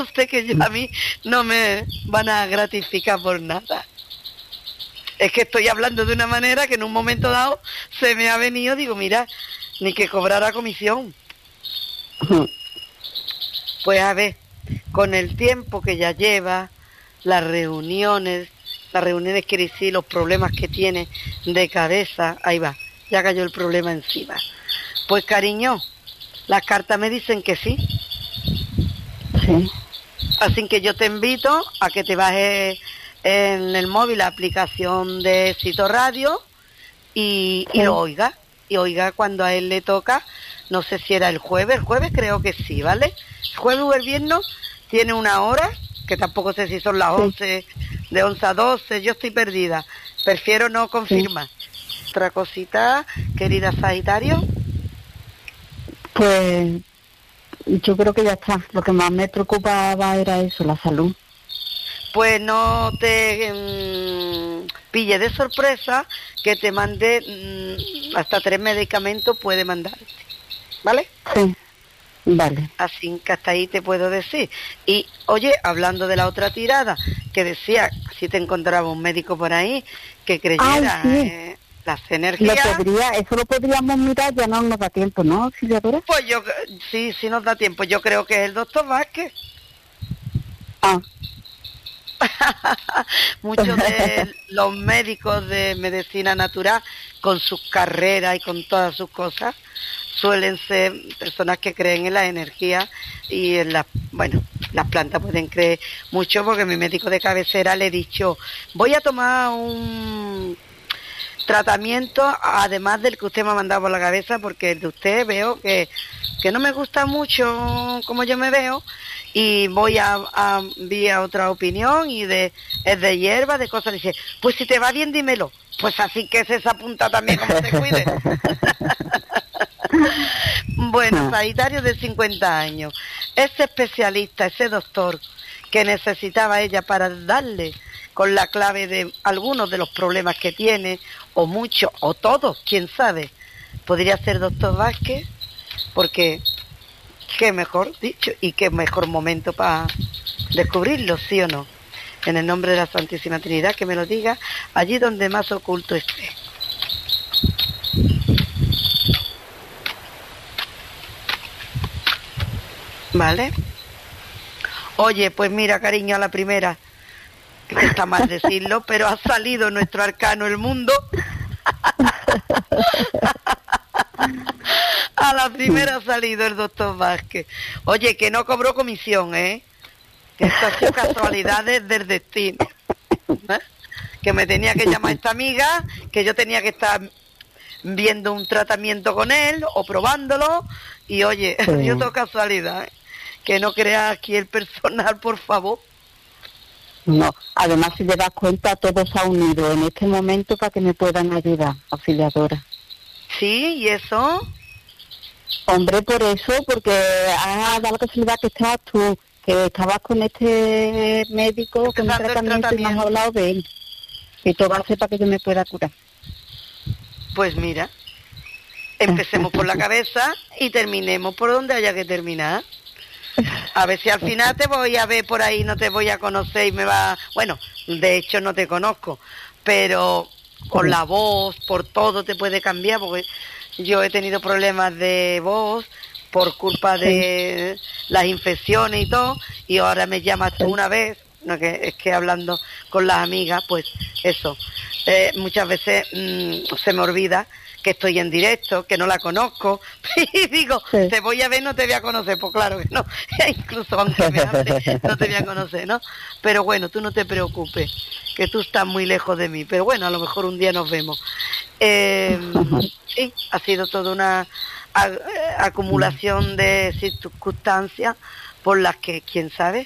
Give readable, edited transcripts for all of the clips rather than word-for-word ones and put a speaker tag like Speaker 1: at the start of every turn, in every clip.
Speaker 1: usted que a mí no me van a gratificar por nada. Es que estoy hablando de una manera que en un momento dado se me ha venido, digo, mira, ni que cobrara comisión. Pues a ver, con el tiempo que ya lleva, las reuniones quiere decir los problemas que tiene de cabeza, ahí va, ya cayó el problema encima. Pues cariño, las cartas me dicen que sí.
Speaker 2: Sí.
Speaker 1: Así que yo te invito a que te bajes en el móvil la aplicación de Éxito Radio y lo oiga. Y oiga cuando a él le toca, no sé si era el jueves creo que sí, ¿vale? El jueves o el viernes tiene una hora, que tampoco sé si son las 11, de 11 a 12, yo estoy perdida. Prefiero no confirmar. Otra cosita, querida Sagitario.
Speaker 2: Pues yo creo que ya está. Lo que más me preocupaba era eso, la salud.
Speaker 1: Pues no te pille de sorpresa que te mande hasta 3 medicamentos, puede mandarte, ¿vale?
Speaker 2: Sí, vale.
Speaker 1: Así que hasta ahí te puedo decir. Y oye, hablando de la otra tirada, que decía, si te encontraba un médico por ahí que creyera las energías...
Speaker 2: Eso lo podríamos mirar, ya no nos da tiempo, ¿no, auxiliadora?
Speaker 1: Pues yo, sí nos da tiempo, yo creo que es el doctor Vázquez. Muchos de los médicos de medicina natural, con sus carreras y con todas sus cosas, suelen ser personas que creen en la energía y en las plantas pueden creer mucho, porque mi médico de cabecera le he dicho, voy a tomar un tratamiento además del que usted me ha mandado por la cabeza, porque el de usted veo que no me gusta mucho como yo me veo, y voy a enviar otra opinión y es de hierba, de cosas. Dice, pues si te va bien dímelo. Pues así que se apunta también, como te cuide. Bueno, Sagitario de 50 años, ese especialista, ese doctor que necesitaba ella para darle con la clave de algunos de los problemas que tiene, o muchos, o todos, quién sabe, podría ser doctor Vázquez, porque qué mejor dicho y qué mejor momento para descubrirlo, ¿sí o no? En el nombre de la Santísima Trinidad, que me lo diga allí donde más oculto esté. ¿Vale? Oye, pues mira, cariño, a la primera, que está mal decirlo, pero ha salido nuestro arcano el mundo. A la primera ha salido el doctor Vázquez. Oye, que no cobró comisión, ¿eh? Que esto ha sido casualidades del destino. ¿Eh? Que me tenía que llamar esta amiga, que yo tenía que estar viendo un tratamiento con él o probándolo, y oye, yo tengo casualidad, ¿eh? Que no creas aquí el personal, por favor.
Speaker 2: No, además si te das cuenta, todo se ha unido en este momento para que me puedan ayudar, auxiliadora.
Speaker 1: Sí, ¿y eso?
Speaker 2: Hombre, por eso, porque ha dado la casualidad que estabas tú, que estabas con este médico, con un tratamiento, y me has hablado de él. Y todo va a ser para que yo me pueda curar.
Speaker 1: Pues mira, empecemos por la cabeza y terminemos por donde haya que terminar. A ver si al final te voy a ver por ahí, no te voy a conocer y me va... Bueno, de hecho no te conozco, pero por la voz, por todo te puede cambiar, porque yo he tenido problemas de voz por culpa de las infecciones y todo, y ahora me llamas tú una vez, no, que es que hablando con las amigas, pues eso, muchas veces se me olvida que estoy en directo, que no la conozco, y digo, te voy a ver, no te voy a conocer, pues claro que no, incluso aunque me hable, no te voy a conocer, ¿no? Pero bueno, tú no te preocupes, que tú estás muy lejos de mí, pero bueno, a lo mejor un día nos vemos. Sí, ha sido toda una acumulación de circunstancias por las que, quién sabe,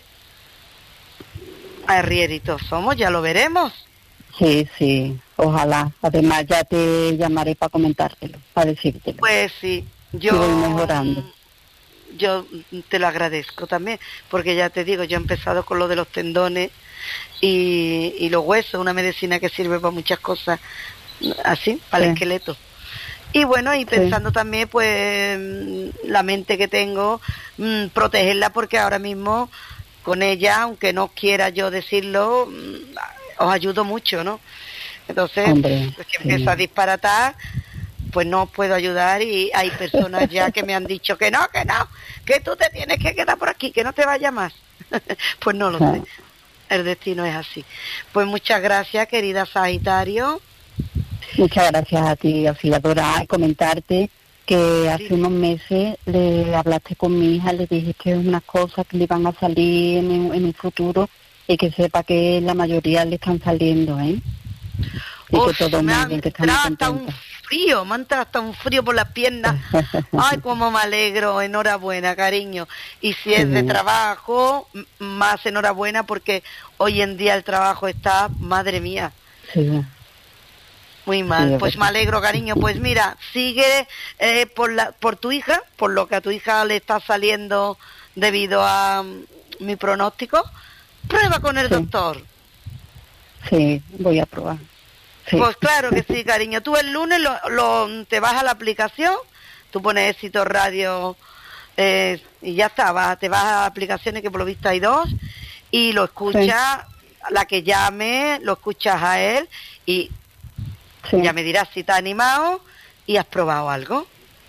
Speaker 1: arrieritos somos, ya lo veremos.
Speaker 2: Sí, ojalá. Además ya te llamaré para comentártelo, para decírtelo.
Speaker 1: Pues sí,
Speaker 2: yo voy mejorando.
Speaker 1: Yo te lo agradezco también, porque ya te digo, yo he empezado con lo de los tendones y los huesos, una medicina que sirve para muchas cosas, así, para el esqueleto. Y bueno, y pensando también, pues, la mente que tengo, protegerla, porque ahora mismo con ella, aunque no quiera yo decirlo, os ayudo mucho, ¿no? Entonces,
Speaker 2: Hombre,
Speaker 1: pues, si empiezo a disparatar, pues no os puedo ayudar, y hay personas ya que me han dicho que no, que tú te tienes que quedar por aquí, que no te vayas más. Pues no lo sé, el destino es así. Pues muchas gracias, querida Sagitario.
Speaker 2: Muchas gracias a ti, Auxiliadora. Comentarte que hace unos meses le hablaste con mi hija, le dijiste unas cosas que le van a salir en un futuro, y que sepa que la mayoría le están saliendo, ¿eh? Y que todo
Speaker 1: me
Speaker 2: muy bien, que está muy
Speaker 1: hasta un
Speaker 2: contenta.
Speaker 1: frío, me ha entrado hasta un frío por las piernas. Ay, cómo me alegro, enhorabuena, cariño. Y si es de trabajo, más enhorabuena, porque hoy en día el trabajo está, madre mía.
Speaker 2: Sí.
Speaker 1: Muy mal,
Speaker 2: Sí,
Speaker 1: pues me alegro, cariño. Pues mira, sigue por tu hija, por lo que a tu hija le está saliendo debido a mi pronóstico. Prueba con el doctor.
Speaker 2: Sí, voy a probar. Sí.
Speaker 1: Pues claro que sí, cariño. Tú el lunes te vas a la aplicación, tú pones Éxito Radio y ya está, te vas a aplicaciones, que por lo visto hay 2, y lo escuchas, la que llame, lo escuchas a él, y ya me dirás si te has animado y has probado algo.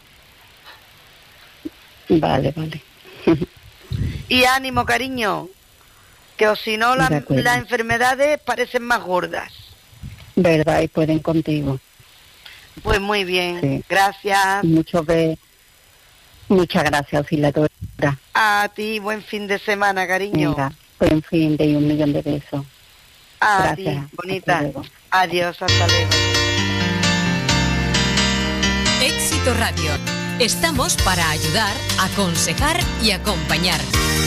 Speaker 2: Vale.
Speaker 1: Y ánimo, cariño, que o si no las enfermedades parecen más gordas.
Speaker 2: ¿Verdad? Y pueden contigo.
Speaker 1: Pues muy bien, gracias.
Speaker 2: Muchas gracias, Auxiliadora.
Speaker 1: A ti, buen fin de semana, cariño.
Speaker 2: Venga, buen fin de y 1.000.000 de besos.
Speaker 1: A ti, bonita. Adiós, hasta luego.
Speaker 3: Éxito Radio. Estamos para ayudar, aconsejar y acompañar.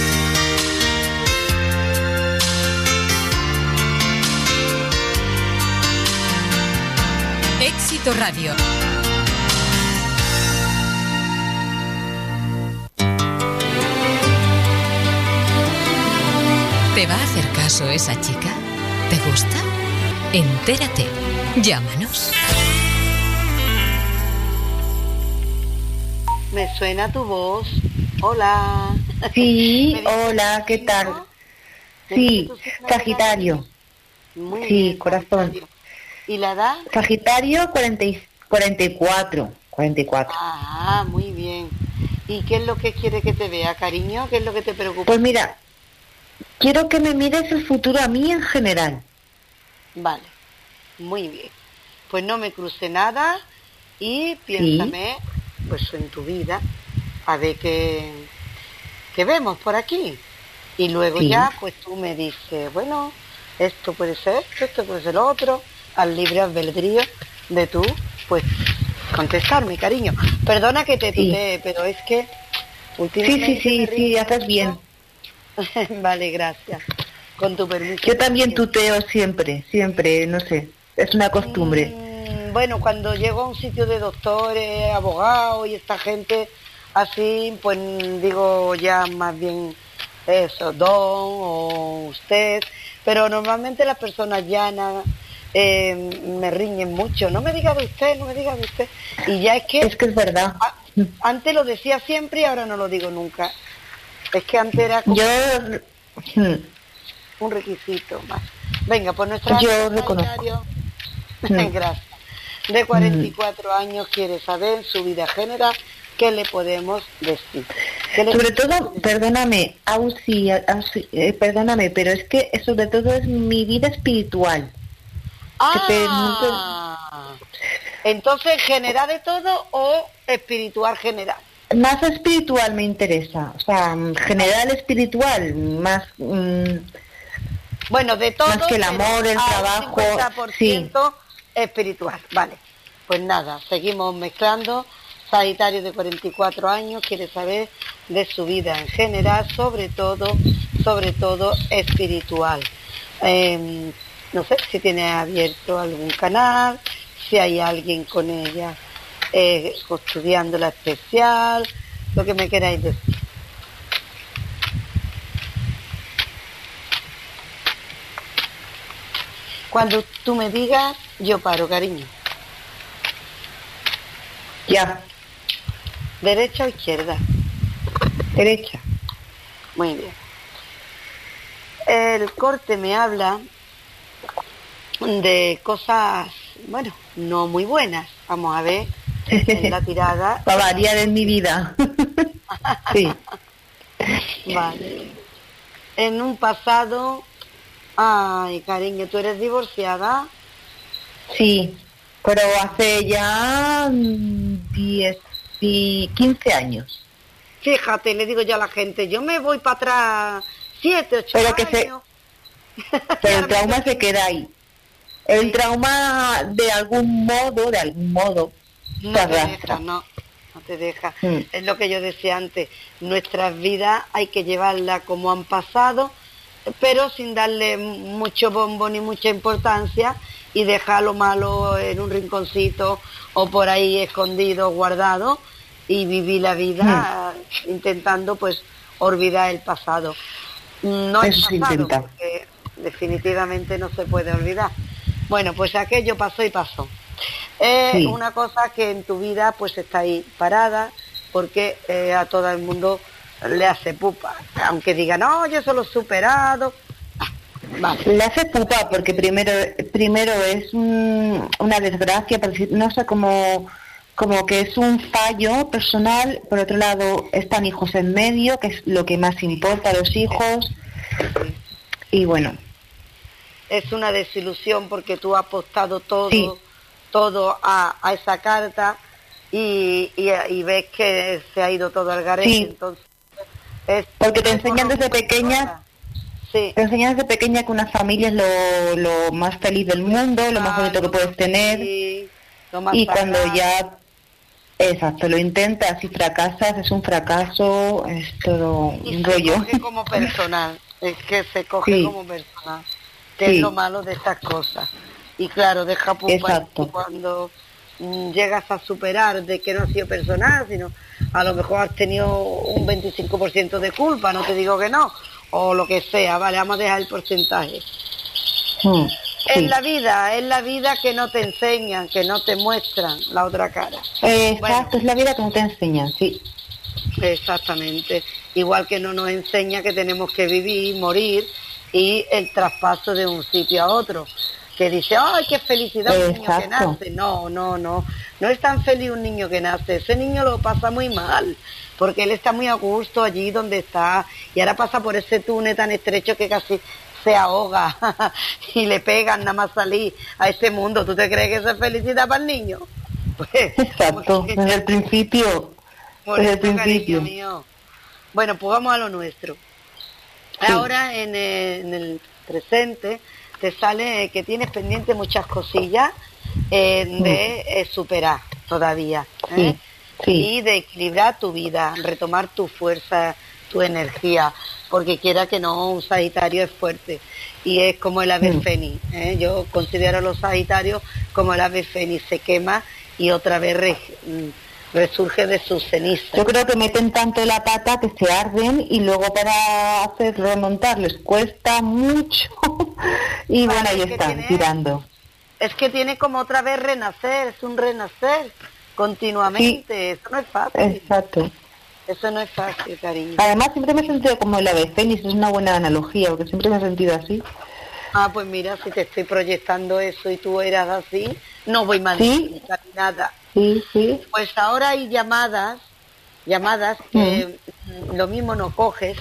Speaker 3: Éxito Radio. ¿Te va a hacer caso esa chica? ¿Te gusta? Entérate. Llámanos.
Speaker 1: Me suena tu voz. Hola.
Speaker 2: Sí, hola, ¿qué tal? Sí, Sagitario.
Speaker 1: Muy
Speaker 2: sí,
Speaker 1: bien,
Speaker 2: corazón.
Speaker 1: ¿Y la edad?
Speaker 2: Sagitario 44.
Speaker 1: Ah, muy bien. ¿Y qué es lo que quiere que te vea, cariño? ¿Qué es lo que te preocupa?
Speaker 2: Pues mira, quiero que me mires el futuro a mí en general.
Speaker 1: Vale, muy bien. Pues no me cruce nada y piénsame, pues en tu vida, a ver qué vemos por aquí. Y luego ya, pues tú me dices, bueno, esto puede ser esto puede ser lo otro, al libre albedrío de tú, pues contestarme, cariño. Perdona que te tutee, pero es que últimamente...
Speaker 2: Sí, haces bien.
Speaker 1: Vale, gracias. Con tu permiso.
Speaker 2: Yo también tuteo siempre, no sé, es una costumbre.
Speaker 1: Bueno, cuando llego a un sitio de doctores, abogados y esta gente así, pues digo ya más bien eso, don o usted, pero normalmente las personas llanas me riñen mucho, no me diga de usted, y ya es que
Speaker 2: es verdad.
Speaker 1: Antes lo decía siempre y ahora no lo digo nunca. Es que antes era como un requisito más. Venga, pues nuestra
Speaker 2: reconozco.
Speaker 1: Gracias. De 44 años quiere saber su vida general, ¿qué le podemos decir?
Speaker 2: Sobre todo, perdóname, perdóname, pero es que sobre todo es mi vida espiritual.
Speaker 1: Entonces, ¿general de todo o espiritual general?
Speaker 2: Más espiritual me interesa, o sea, general espiritual, más...
Speaker 1: bueno, de todo,
Speaker 2: más que el amor, el trabajo,
Speaker 1: 50% espiritual, vale. Pues nada, seguimos mezclando. Sagitario de 44 años quiere saber de su vida en general, sobre todo espiritual. No sé si tiene abierto algún canal, si hay alguien con ella estudiando la especial, lo que me queráis decir. Cuando tú me digas, yo paro, cariño.
Speaker 2: Ya.
Speaker 1: ¿Derecha o izquierda?
Speaker 2: Derecha.
Speaker 1: Muy bien. El corte me habla de cosas, bueno, no muy buenas. Vamos a ver en la tirada.
Speaker 2: Va a variar en mi vida. Sí.
Speaker 1: Vale. En un pasado, ay, cariño, ¿tú eres divorciada?
Speaker 2: Sí, pero hace ya 10 y 15 años.
Speaker 1: Fíjate, le digo yo a la gente, yo me voy para atrás 7, 8
Speaker 2: Pero
Speaker 1: años.
Speaker 2: Pero el trauma se queda ahí. El trauma de algún modo,
Speaker 1: no
Speaker 2: se
Speaker 1: te
Speaker 2: arrastra.
Speaker 1: deja, no te deja.
Speaker 2: Mm.
Speaker 1: Es lo que yo decía antes, nuestras vidas hay que llevarlas como han pasado, pero sin darle mucho bombo ni mucha importancia y dejar lo malo en un rinconcito o por ahí escondido, guardado, y vivir la vida intentando pues olvidar el pasado. No es pasado, porque definitivamente no se puede olvidar. Bueno, pues aquello pasó y pasó. Es una cosa que en tu vida pues está ahí parada, porque a todo el mundo le hace pupa, aunque diga, no, yo eso lo he superado. Vale.
Speaker 2: Le hace pupa porque primero es una desgracia, no sé, como que es un fallo personal. Por otro lado están hijos en medio, que es lo que más importa a los hijos. Y bueno,
Speaker 1: es una desilusión porque tú has apostado todo a esa carta y ves que se ha ido todo al garete. Entonces
Speaker 2: porque te enseñan desde pequeña.
Speaker 1: Sí.
Speaker 2: Te enseñan desde pequeña que una familia es lo más feliz del mundo, lo más bonito que puedes tener.
Speaker 1: Lo más
Speaker 2: y cuando ya, exacto, lo intentas y fracasas, es un fracaso, es todo un rollo.
Speaker 1: Se coge como personal, es que se coge como personal, que es lo malo de estas cosas. Y claro, deja pupa cuando llegas a superar de que no ha sido personal, sino a lo mejor has tenido un 25% de culpa, no te digo que no, o lo que sea, vale, vamos a dejar el porcentaje. Es la vida que no te enseñan, que no te muestran la otra cara.
Speaker 2: Exacto, es la vida que no te enseñan, sí.
Speaker 1: Exactamente, igual que no nos enseña que tenemos que vivir, morir y el traspaso de un sitio a otro. Que dice, ¡ay, qué felicidad un niño que nace! No es tan feliz un niño que nace. Ese niño lo pasa muy mal, porque él está muy a gusto allí donde está, y ahora pasa por ese túnel tan estrecho que casi se ahoga y le pegan nada más salir a este mundo. ¿Tú te crees que eso es felicidad para el niño? Pues,
Speaker 2: exacto, desde el principio. Desde el principio.
Speaker 1: Mío. Bueno, pues vamos a lo nuestro. Ahora en el presente te sale que tienes pendiente muchas cosillas de superar todavía, y de equilibrar tu vida, retomar tu fuerza, tu energía, porque quiera que no, un Sagitario es fuerte y es como el ave fénix. Yo considero a los Sagitarios como el ave fénix, se quema y otra vez resurge de sus cenizas.
Speaker 2: Yo creo que meten tanto la pata que se arden y luego para hacer remontar les cuesta mucho y bueno, ahí están tirando.
Speaker 1: Es que tiene como otra vez renacer, es un renacer continuamente, eso no es fácil.
Speaker 2: Exacto.
Speaker 1: Eso no es fácil, cariño.
Speaker 2: Además siempre me he sentido como el ave fénix, es una buena analogía, porque siempre me he sentido así.
Speaker 1: Ah, pues mira, si te estoy proyectando eso y tú eras así, no voy mal nada.
Speaker 2: Sí.
Speaker 1: Pues ahora hay llamadas que lo mismo no coges,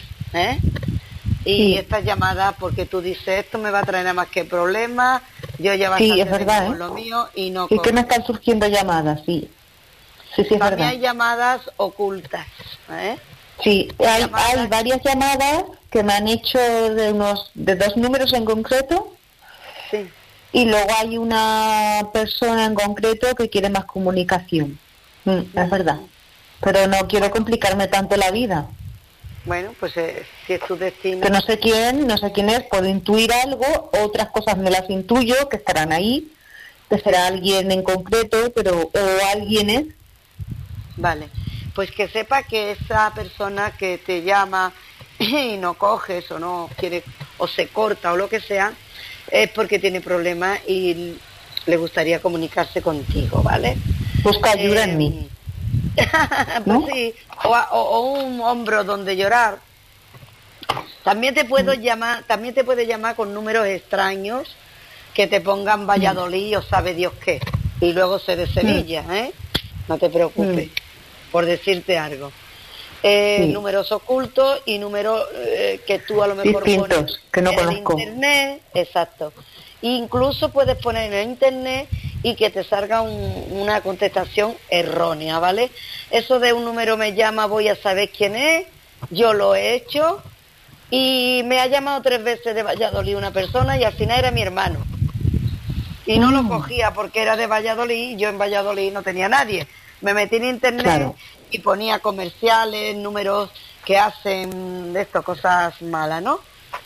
Speaker 1: y estas llamadas porque tú dices, esto me va a traer nada más que problemas, yo ya bastante
Speaker 2: es verdad,
Speaker 1: con lo mío y no
Speaker 2: coges. Sí que me están surgiendo llamadas, sí es
Speaker 1: también
Speaker 2: verdad.
Speaker 1: Hay llamadas ocultas,
Speaker 2: Sí, hay varias llamadas que me han hecho de 2 números en concreto.
Speaker 1: Sí.
Speaker 2: Y luego hay una persona en concreto que quiere más comunicación. Es verdad. Pero no quiero complicarme tanto la vida.
Speaker 1: Bueno, pues si es tu destino.
Speaker 2: Que no sé quién es, puedo intuir algo, otras cosas me las intuyo, que estarán ahí, que será alguien en concreto, o alguien es.
Speaker 1: Vale, pues que sepa que esa persona que te llama y no coges o no quiere, o se corta o lo que sea, es porque tiene problemas y le gustaría comunicarse contigo, ¿vale?
Speaker 2: Busca ayuda en mí.
Speaker 1: Pues ¿no? Sí, o un hombro donde llorar. También te puedo llamar, también te puede llamar con números extraños que te pongan Valladolid o sabe Dios qué. Y luego sé de Sevilla, ¿eh? No te preocupes, por decirte algo. Números ocultos y números que tú a lo mejor
Speaker 2: distintos,
Speaker 1: pones
Speaker 2: que no
Speaker 1: en
Speaker 2: conozco.
Speaker 1: internet, exacto. Incluso puedes poner en internet y que te salga una contestación errónea, ¿vale? Eso de un número me llama, voy a saber quién es, yo lo he hecho y me ha llamado 3 veces de Valladolid una persona y al final era mi hermano. Y no lo cogía porque era de Valladolid y yo en Valladolid no tenía nadie. Me metí en internet. Claro. Y ponía comerciales, números que hacen de esto, cosas malas, ¿no?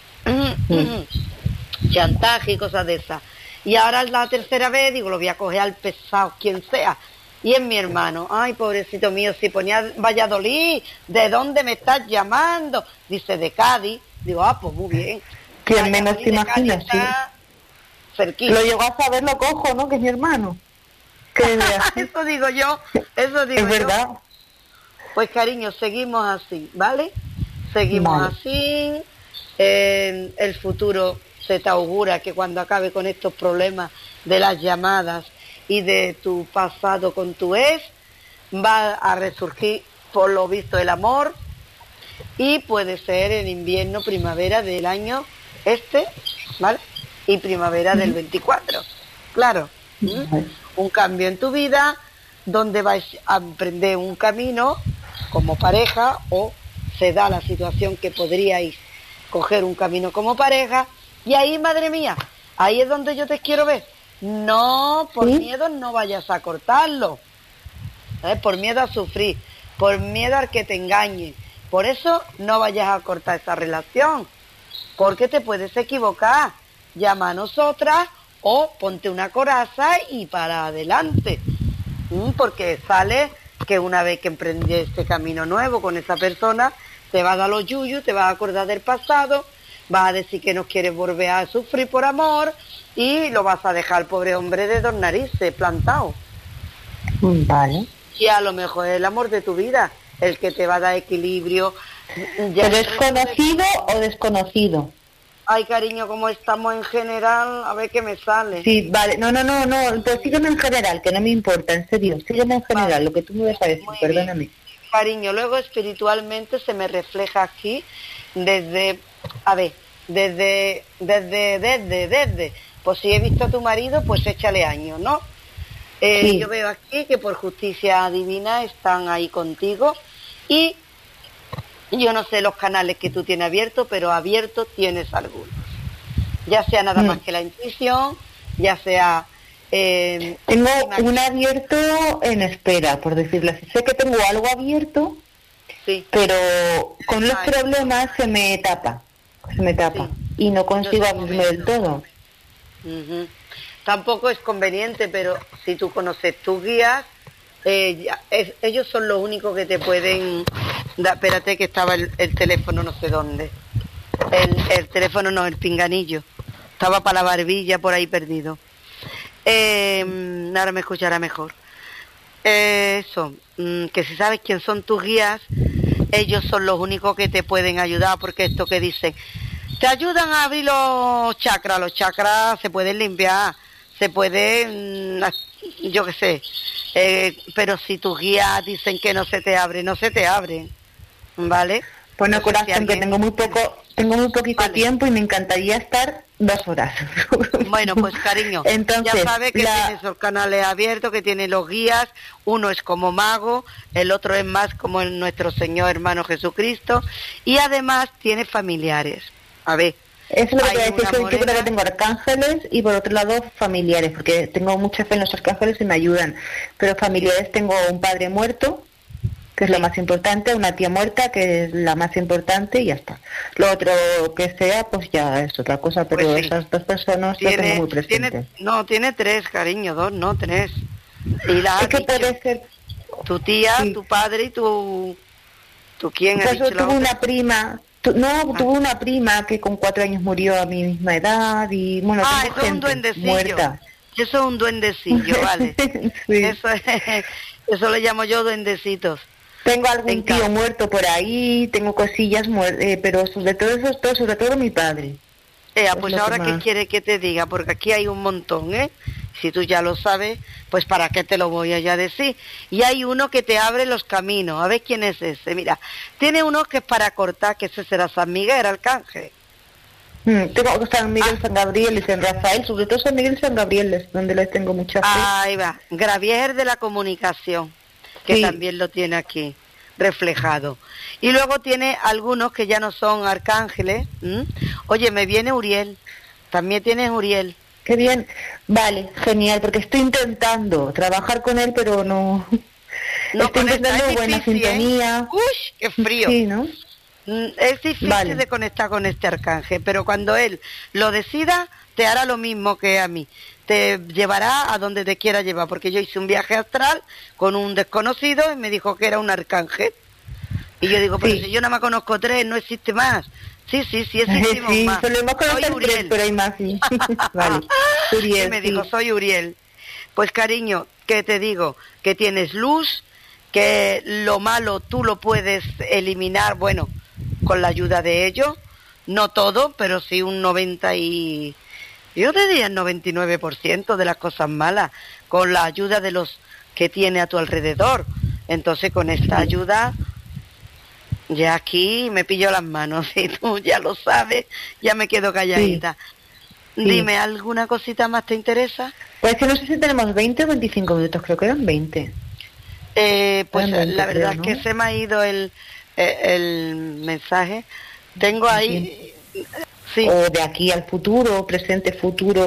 Speaker 1: Chantaje y cosas de esas. Y ahora la tercera vez digo, lo voy a coger al pesado, quien sea. Y es mi hermano. Ay, pobrecito mío, si ponía Valladolid, ¿de dónde me estás llamando? Dice, de Cádiz. Digo, pues muy bien.
Speaker 2: ¿Quién menos te imagina? Sí.
Speaker 1: Cerquita.
Speaker 2: Lo llegó a saber, lo cojo, ¿no? Que es mi hermano.
Speaker 1: Eso digo yo, eso digo yo.
Speaker 2: Es verdad.
Speaker 1: Pues cariño, seguimos así, ¿vale? Seguimos así. El futuro se te augura que cuando acabe con estos problemas de las llamadas y de tu pasado con tu ex, va a resurgir por lo visto el amor y puede ser en invierno, primavera del año ¿vale? Y primavera del 24, claro. Un cambio en tu vida donde vais a emprender un camino como pareja o se da la situación que podríais coger un camino como pareja y ahí, madre mía, ahí es donde yo te quiero ver. No, por miedo no vayas a cortarlo, por miedo a sufrir, por miedo a que te engañen, por eso no vayas a cortar esa relación, porque te puedes equivocar. Llama a nosotras o ponte una coraza y para adelante, porque sale que una vez que emprendes este camino nuevo con esa persona, te va a dar los yuyos, te vas a acordar del pasado, vas a decir que no quieres volver a sufrir por amor y lo vas a dejar al pobre hombre de 2 narices plantado.
Speaker 2: Vale.
Speaker 1: Y a lo mejor es el amor de tu vida, el que te va a dar equilibrio.
Speaker 2: ¿Pero es conocido o desconocido?
Speaker 1: Ay, cariño, como estamos en general, a ver qué me sale.
Speaker 2: Sí, vale. No, pues sígueme en general, que no me importa, en serio. Sígueme en general, vale. Lo que tú me vas a decir, perdóname. Bien.
Speaker 1: Cariño, luego espiritualmente se me refleja aquí desde, pues si he visto a tu marido, pues échale años, ¿no? Sí. Yo veo aquí que por justicia divina están ahí contigo y yo no sé los canales que tú tienes abiertos, pero abiertos tienes algunos. Ya sea nada más que la intuición, ya sea...
Speaker 2: tengo un abierto en espera, por decirlo así. Sé que tengo algo abierto, sí, pero con los problemas se me tapa. Sí. Y no consigo abrirme del todo.
Speaker 1: Tampoco es conveniente, pero si tú conoces tus guías, ellos son los únicos que te pueden... espérate que estaba el teléfono no sé dónde. El teléfono no, el pinganillo. Estaba para la barbilla por ahí perdido. Ahora me escuchará mejor. Eso, que si sabes quién son tus guías, ellos son los únicos que te pueden ayudar, porque esto que dicen, te ayudan a abrir los chakras se pueden limpiar, se pueden, yo qué sé, pero si tus guías dicen que no se te abren, ¿vale?
Speaker 2: Bueno, no corazón, alguien... que tengo muy poquito tiempo y me encantaría estar 2 horas.
Speaker 1: Bueno, pues cariño, entonces, ya sabes que tienes los canales abiertos, que tienes los guías, uno es como mago, el otro es más como nuestro Señor hermano Jesucristo, y además tiene familiares. A ver,
Speaker 2: eso es lo que te voy a decir, yo creo que tengo arcángeles y por otro lado familiares, porque tengo mucha fe en los arcángeles y me ayudan, pero familiares tengo un padre muerto, que es lo más importante, una tía muerta, que es la más importante, y ya está. Lo otro que sea, pues ya es otra cosa, pero pues sí, esas 2 personas las tengo muy presentes.
Speaker 1: Tiene 3, cariño, 2, no 3. Y la
Speaker 2: es que puede ser...
Speaker 1: Tu tía, sí, tu padre y tu quién ha dicho
Speaker 2: tuve una prima... tuve una prima que con 4 años murió a mi misma edad y bueno, tengo
Speaker 1: eso es un duendecillo.
Speaker 2: Muerta.
Speaker 1: Eso es un duendecillo, vale. Sí. Eso le llamo yo duendecitos.
Speaker 2: Tengo algún tío muerto por ahí, tengo cosillas, pero sobre todo eso, sobre todo mi padre.
Speaker 1: Pues ahora, ¿qué quiere que te diga? Porque aquí hay un montón, ¿eh? Si tú ya lo sabes, pues ¿para qué te lo voy a ya decir? Y hay uno que te abre los caminos. A ver quién es ese. Mira, tiene uno que es para cortar, que ese será San Miguel, Arcángel.
Speaker 2: Tengo San Miguel, San Gabriel y San Rafael, sobre todo San Miguel y San Gabriel, es donde les tengo mucha fe.
Speaker 1: Ahí va, Gravier de la comunicación, que también lo tiene aquí reflejado. Y luego tiene algunos que ya no son arcángeles. Oye, me viene Uriel, también tienes Uriel.
Speaker 2: Qué bien, vale, genial, porque estoy intentando trabajar con él, pero no estoy intentando buena sintonía.
Speaker 1: Uy, qué frío.
Speaker 2: Sí, ¿no?
Speaker 1: Es difícil de conectar con este arcángel, pero cuando él lo decida, te hará lo mismo que a mí. Te llevará a donde te quiera llevar, porque yo hice un viaje astral con un desconocido y me dijo que era un arcángel. Y yo digo, pero si yo nada más conozco 3, no existe más. Sí, existimos más.
Speaker 2: Solo hemos conocido 3, pero hay más, sí. Vale. Uriel,
Speaker 1: y me dijo, soy Uriel. Pues cariño, ¿qué te digo? Que tienes luz, que lo malo tú lo puedes eliminar, bueno, con la ayuda de ellos, no todo, pero sí un 90 y... yo te diría el 99% de las cosas malas, con la ayuda de los que tiene a tu alrededor. Entonces con esta ayuda, ya aquí me pillo las manos, y tú ya lo sabes, ya me quedo calladita. Sí. Dime, ¿alguna cosita más te interesa?
Speaker 2: Pues que no sé si tenemos 20 o 25 minutos, creo que eran 20.
Speaker 1: Pues
Speaker 2: eran 20,
Speaker 1: la verdad
Speaker 2: creo, ¿no?
Speaker 1: es que se me ha ido el mensaje. Tengo ahí... Sí.
Speaker 2: O de aquí al futuro, presente, futuro,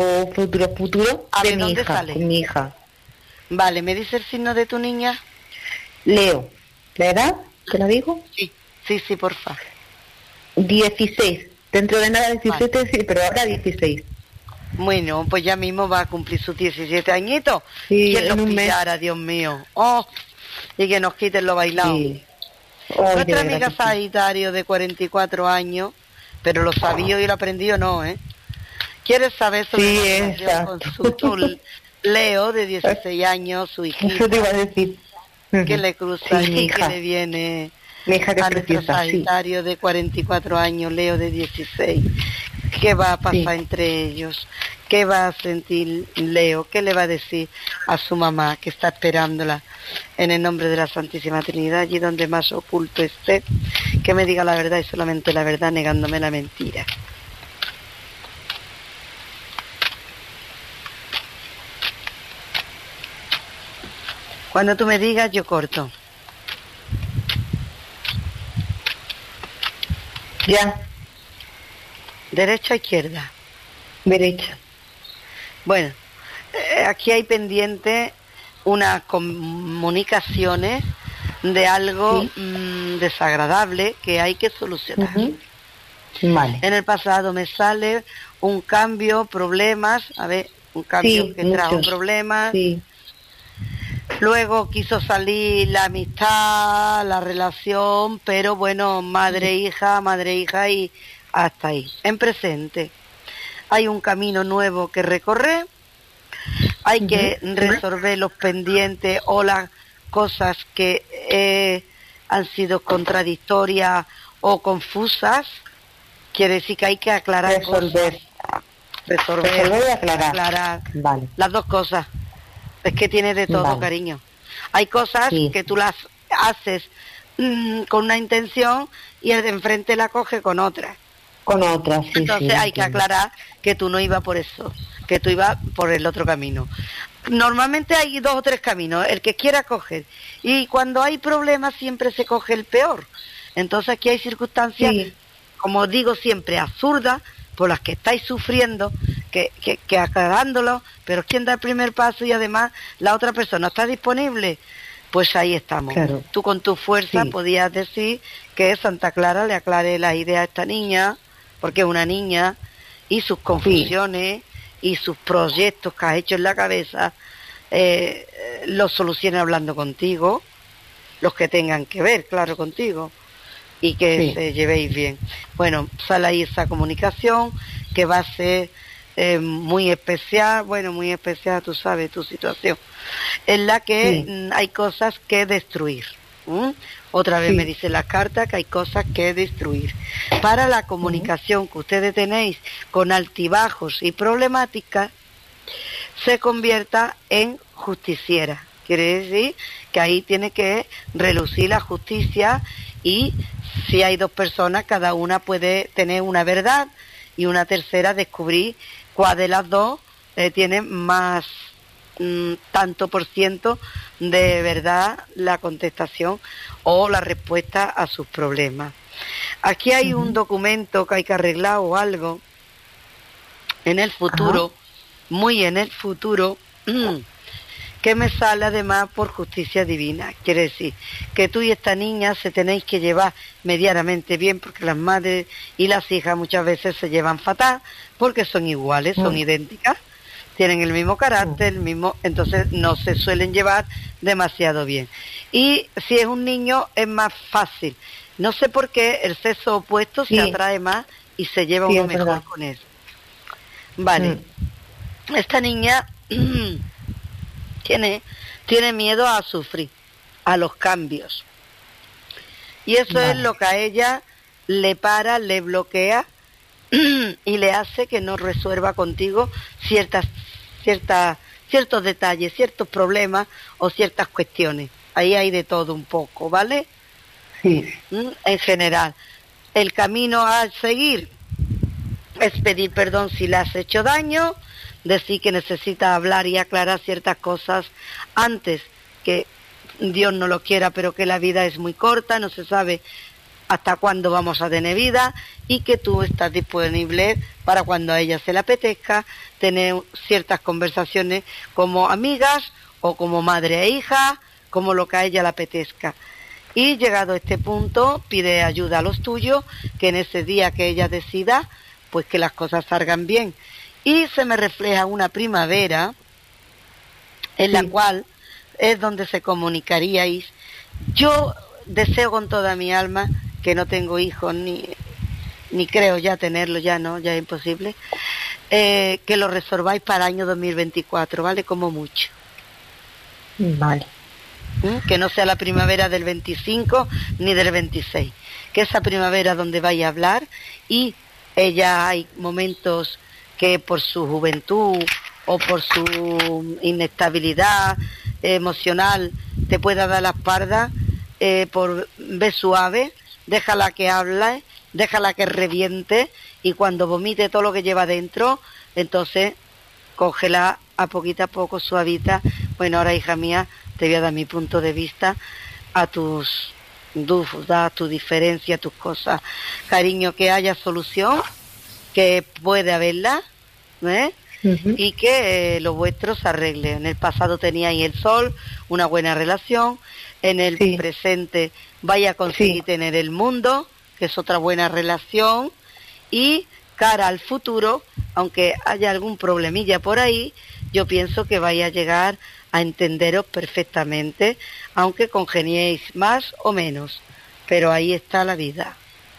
Speaker 1: a
Speaker 2: de
Speaker 1: ver,
Speaker 2: mi
Speaker 1: ¿dónde
Speaker 2: hija,
Speaker 1: sale?
Speaker 2: con mi hija.
Speaker 1: Vale, ¿me dice el signo de tu niña?
Speaker 2: Leo. ¿La edad? ¿Te la digo?
Speaker 1: Sí, porfa.
Speaker 2: 16. Dentro de nada 17,
Speaker 1: vale.
Speaker 2: Sí, pero ahora 16.
Speaker 1: Bueno, pues ya mismo va a cumplir sus 17 añitos.
Speaker 2: Sí,
Speaker 1: ¿Quién
Speaker 2: en
Speaker 1: los
Speaker 2: un
Speaker 1: pillara,
Speaker 2: mes.
Speaker 1: Dios mío? Oh, y que nos quiten lo bailado.
Speaker 2: Sí.
Speaker 1: Nuestra amiga Sagitario de 44 años, pero lo sabía y lo aprendió no, ¿eh? ¿Quieres saber sobre la relación con su Leo de 16 años, su hijita?
Speaker 2: Eso te iba a decir.
Speaker 1: Que le cruza y que le viene a nuestro Sagitario de 44 años, Leo de 16. ¿Qué va a pasar entre ellos? ¿Qué va a sentir Leo? ¿Qué le va a decir a su mamá que está esperándola en el nombre de la Santísima Trinidad, allí donde más oculto esté? Que me diga la verdad y solamente la verdad, negándome la mentira. Cuando tú me digas, yo corto.
Speaker 2: Ya.
Speaker 1: ¿Derecha o izquierda?
Speaker 2: Derecha.
Speaker 1: Bueno, aquí hay pendiente unas comunicaciones de algo desagradable que hay que solucionar.
Speaker 2: Vale.
Speaker 1: En el pasado me sale un cambio, problemas, un cambio que trajo problemas.
Speaker 2: Sí.
Speaker 1: Luego quiso salir la amistad, la relación, pero bueno, madre-hija y hasta ahí. En presente hay un camino nuevo que recorrer, hay que resolver los pendientes o las cosas que han sido contradictorias o confusas. Quiere decir que hay que aclarar
Speaker 2: resolver y aclarar. Vale.
Speaker 1: Las dos cosas. Es que tiene de todo, cariño. Hay cosas que tú las haces con una intención y el de enfrente la coge con otra.
Speaker 2: Sí.
Speaker 1: Entonces hay que aclarar que tú no ibas por eso, que tú ibas por el otro camino. Normalmente hay 2 o 3 caminos, el que quiera coger. Y cuando hay problemas siempre se coge el peor. Entonces aquí hay circunstancias, como digo siempre, absurdas, por las que estáis sufriendo, que aclarándolo, pero ¿quién da el primer paso? Y además la otra persona está disponible. Pues ahí estamos.
Speaker 2: Claro.
Speaker 1: Tú con tu fuerza podías decir que Santa Clara le aclare las ideas a esta niña, porque es una niña, y sus confusiones y sus proyectos que has hecho en la cabeza, los solucione hablando contigo, los que tengan que ver, claro, contigo, y que se llevéis bien. Bueno, sale ahí esa comunicación que va a ser muy especial, muy especial, tú sabes, tu situación, en la que hay cosas que destruir, Otra vez me dicen las cartas que hay cosas que destruir. Para la comunicación que ustedes tenéis con altibajos y problemáticas, se convierta en justiciera. Quiere decir que ahí tiene que relucir la justicia, y si hay dos personas, cada una puede tener una verdad y una tercera descubrir cuál de las dos tiene más tanto por ciento de verdad la contestación o la respuesta a sus problemas. Aquí hay un documento que hay que arreglar o algo en el futuro, muy en el futuro, que me sale además por justicia divina. Quiere decir que tú y esta niña se tenéis que llevar medianamente bien, porque las madres y las hijas muchas veces se llevan fatal, porque son iguales, son idénticas, tienen el mismo carácter, el mismo, entonces no se suelen llevar demasiado bien. Y si es un niño es más fácil. No sé por qué el sexo opuesto se atrae más y se lleva uno mejor con él. Vale. Esta niña tiene miedo a sufrir, a los cambios. Y eso es lo que a ella le para, le bloquea y le hace que no resuelva contigo ciertos detalles, ciertos problemas o ciertas cuestiones. Ahí hay de todo un poco, ¿vale?
Speaker 2: Sí.
Speaker 1: En general, el camino a seguir es pedir perdón si le has hecho daño, decir que necesita hablar y aclarar ciertas cosas antes, que Dios no lo quiera, pero que la vida es muy corta, no se sabe hasta cuándo vamos a tener vida, y que tú estás disponible para cuando a ella se le apetezca tener ciertas conversaciones como amigas o como madre e hija, como lo que a ella le apetezca. Y llegado a este punto, pide ayuda a los tuyos, que en ese día que ella decida, pues que las cosas salgan bien. Y se me refleja una primavera en la cual es donde se comunicaríais. Yo deseo con toda mi alma, que no tengo hijos, ni creo ya tenerlo, ya no, ya es imposible, que lo resolváis para el año 2024, ¿vale? Como mucho.
Speaker 2: Vale.
Speaker 1: Que no sea la primavera del 25 ni del 26, que esa primavera donde vaya a hablar, y ella hay momentos que por su juventud o por su inestabilidad emocional te pueda dar la espalda, por ver suave, déjala que hable, déjala que reviente, y cuando vomite todo lo que lleva dentro, entonces cógela a poco, suavita. Bueno, ahora, hija mía, te voy a dar mi punto de vista a tus dudas, tu diferencia, tus cosas. Cariño, que haya solución, que puede haberla, ¿eh? Y que lo vuestro se arregle. En el pasado teníais el sol, una buena relación. En el presente vaya a conseguir tener el mundo, que es otra buena relación. Y cara al futuro, aunque haya algún problemilla por ahí, yo pienso que vaya a llegar a entenderos perfectamente, aunque congeniéis más o menos. Pero ahí está la vida.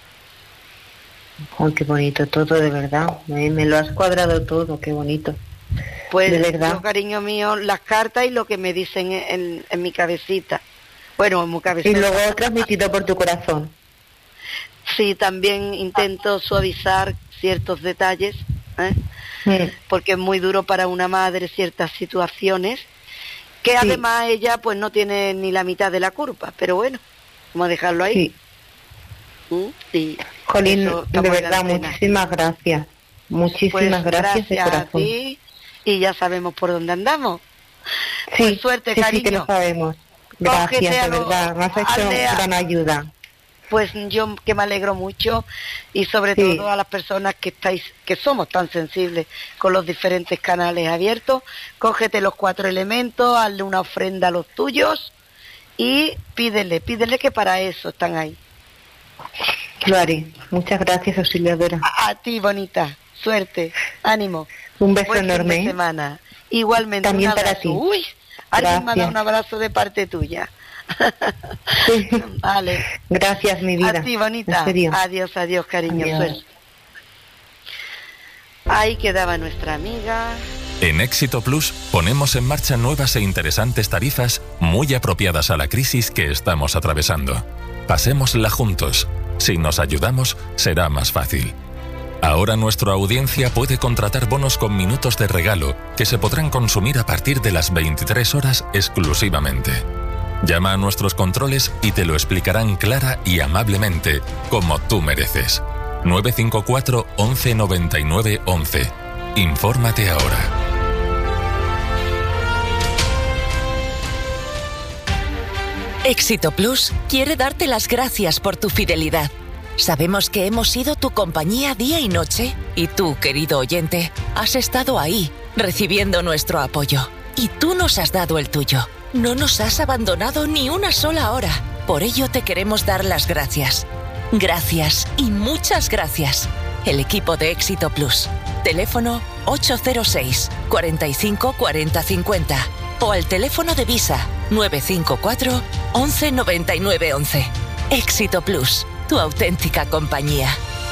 Speaker 2: Oh, qué bonito todo, de verdad. Me lo has cuadrado todo, qué bonito.
Speaker 1: Pues
Speaker 2: de verdad.
Speaker 1: yo, cariño mío, las cartas y lo que me dicen en mi cabecita. Bueno, en mi cabecita.
Speaker 2: Y luego transmitido por tu corazón.
Speaker 1: Sí, también intento suavizar ciertos detalles, porque es muy duro para una madre ciertas situaciones, que además ella pues no tiene ni la mitad de la culpa, pero bueno, vamos a dejarlo ahí. Sí.
Speaker 2: Jolín, de verdad, muchísimas gracias. Muchísimas
Speaker 1: pues
Speaker 2: gracias de corazón.
Speaker 1: A ti, y ya sabemos por dónde andamos.
Speaker 2: Sí,
Speaker 1: pues suerte, cariño.
Speaker 2: Sí, que lo sabemos. Gracias, de verdad, me has hecho gran ayuda.
Speaker 1: Pues yo que me alegro mucho, y sobre todo a las personas que somos tan sensibles con los diferentes canales abiertos, cógete los 4 elementos, hazle una ofrenda a los tuyos y pídele que para eso están ahí.
Speaker 2: Lo haré. Muchas gracias, auxiliadora.
Speaker 1: A ti, bonita. Suerte. Ánimo.
Speaker 2: Un beso enorme.
Speaker 1: Fin de semana. Igualmente.
Speaker 2: También para ti.
Speaker 1: Uy, alguien me ha dado un abrazo de parte tuya.
Speaker 2: Sí.
Speaker 1: Vale.
Speaker 2: Gracias, mi vida.
Speaker 1: A ti, bonita. Adiós, cariño.
Speaker 2: Adiós.
Speaker 1: Suerte. Ahí quedaba nuestra amiga.
Speaker 4: En Éxito Plus ponemos en marcha nuevas e interesantes tarifas muy apropiadas a la crisis que estamos atravesando. Pasémosla juntos. Si nos ayudamos, será más fácil. Ahora nuestra audiencia puede contratar bonos con minutos de regalo que se podrán consumir a partir de las 23 horas exclusivamente. Llama a nuestros controles y te lo explicarán clara y amablemente, como tú mereces. 954 11 99 11. Infórmate ahora.
Speaker 5: Éxito Plus quiere darte las gracias por tu fidelidad. Sabemos que hemos sido tu compañía día y noche y tú, querido oyente, has estado ahí, recibiendo nuestro apoyo. Y tú nos has dado el tuyo. No nos has abandonado ni una sola hora. Por ello te queremos dar las gracias. Gracias y muchas gracias. El equipo de Éxito Plus. Teléfono 806 45 40 50 o al teléfono de Visa 954 11 99 11. Éxito Plus, tu auténtica compañía.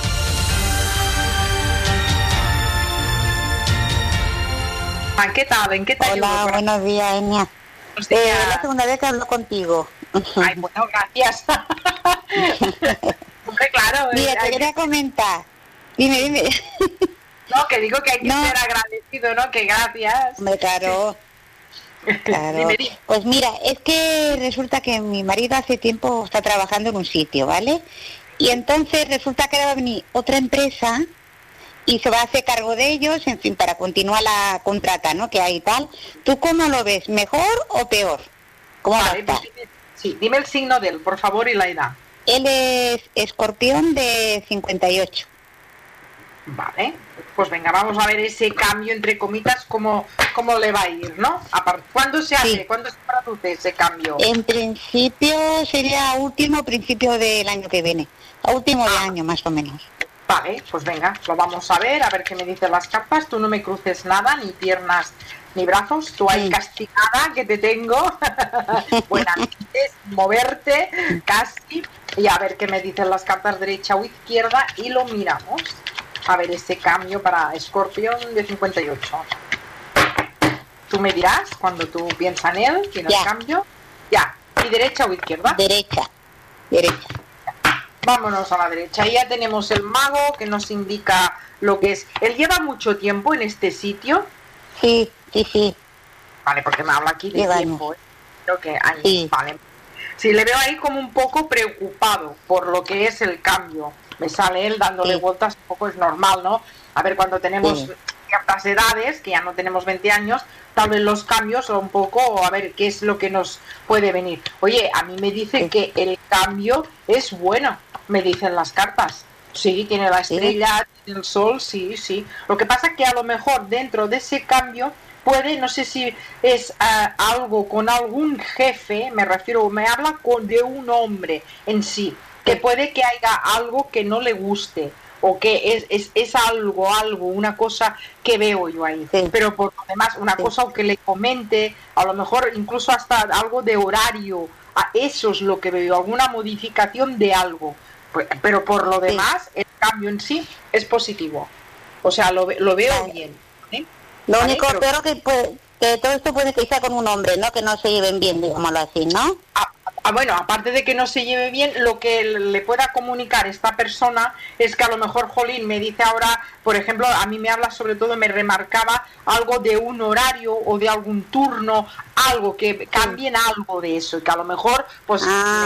Speaker 6: ¿Qué tal? ¿En qué te ayudo?
Speaker 2: Hola, buenos días, Enia.
Speaker 6: Buenos días.
Speaker 2: Es la segunda vez que hablo contigo.
Speaker 6: Ay, bueno, gracias. Hombre, claro.
Speaker 2: Mira, te quería comentar. Dime.
Speaker 6: No, que digo que hay que ser agradecido, ¿no? Que gracias.
Speaker 2: Hombre, claro. Claro.
Speaker 6: Dime.
Speaker 2: Pues mira, es que resulta que mi marido hace tiempo está trabajando en un sitio, ¿vale? Y entonces resulta que va a venir otra empresa y se va a hacer cargo de ellos, en fin, para continuar la contrata, ¿no? Que hay y tal. ¿Tú cómo lo ves? ¿Mejor o peor? ¿Cómo va a estar?
Speaker 6: Dime el signo de él, por favor, y la edad.
Speaker 2: Él es escorpión de 58.
Speaker 6: Vale, pues venga, vamos a ver ese cambio, entre comitas, cómo le va a ir, ¿no? ¿Cuándo se hace?
Speaker 2: Sí.
Speaker 6: ¿Cuándo se produce ese cambio?
Speaker 2: En principio sería principio del año que viene. A último de año, más o menos.
Speaker 6: Vale, pues venga, lo vamos a ver qué me dicen las cartas. Tú no me cruces nada, ni piernas ni brazos, tú ahí castigada que te tengo. Buenamente, moverte casi, y a ver qué me dicen las cartas derecha o izquierda, y lo miramos. A ver ese cambio para Escorpión de 58. Tú me dirás cuando tú piensas en él, tiene el cambio. Ya, ¿y derecha o izquierda?
Speaker 2: Derecha.
Speaker 6: Vámonos a la derecha. Y ya tenemos el mago que nos indica lo que es. ¿Él lleva mucho tiempo en este sitio?
Speaker 2: Sí.
Speaker 6: Vale, porque me habla aquí de tiempo. Creo que años.
Speaker 2: Sí.
Speaker 6: Vale. Sí, le veo ahí como un poco preocupado por lo que es el cambio. Me sale él dándole vueltas, un poco es normal, ¿no? A ver, cuando tenemos ciertas edades, que ya no tenemos 20 años, tal vez los cambios son un poco, a ver, qué es lo que nos puede venir. Oye, a mí me dice que el cambio es bueno, me dicen las cartas. Sí, tiene la estrella, tiene el sol, sí. Lo que pasa es que a lo mejor dentro de ese cambio puede, no sé si es algo con algún jefe, me refiero, me habla de un hombre en sí, que puede que haya algo que no le guste, o que es algo, una cosa que veo yo ahí. Pero por lo demás, una cosa que le comente, a lo mejor incluso hasta algo de horario, eso es lo que veo, alguna modificación de algo. Pero por lo demás, el cambio en sí es positivo. O sea, lo veo bien.
Speaker 2: Lo único peor que todo esto puede que sea con un hombre, ¿no? Que no se lleven bien, digámoslo así, ¿no?
Speaker 6: Bueno, aparte de que no se lleve bien, lo que le pueda comunicar esta persona es que a lo mejor, jolín, me dice ahora, por ejemplo, a mí me habla sobre todo, me remarcaba algo de un horario o de algún turno, algo que cambien algo de eso, y que a lo mejor, pues,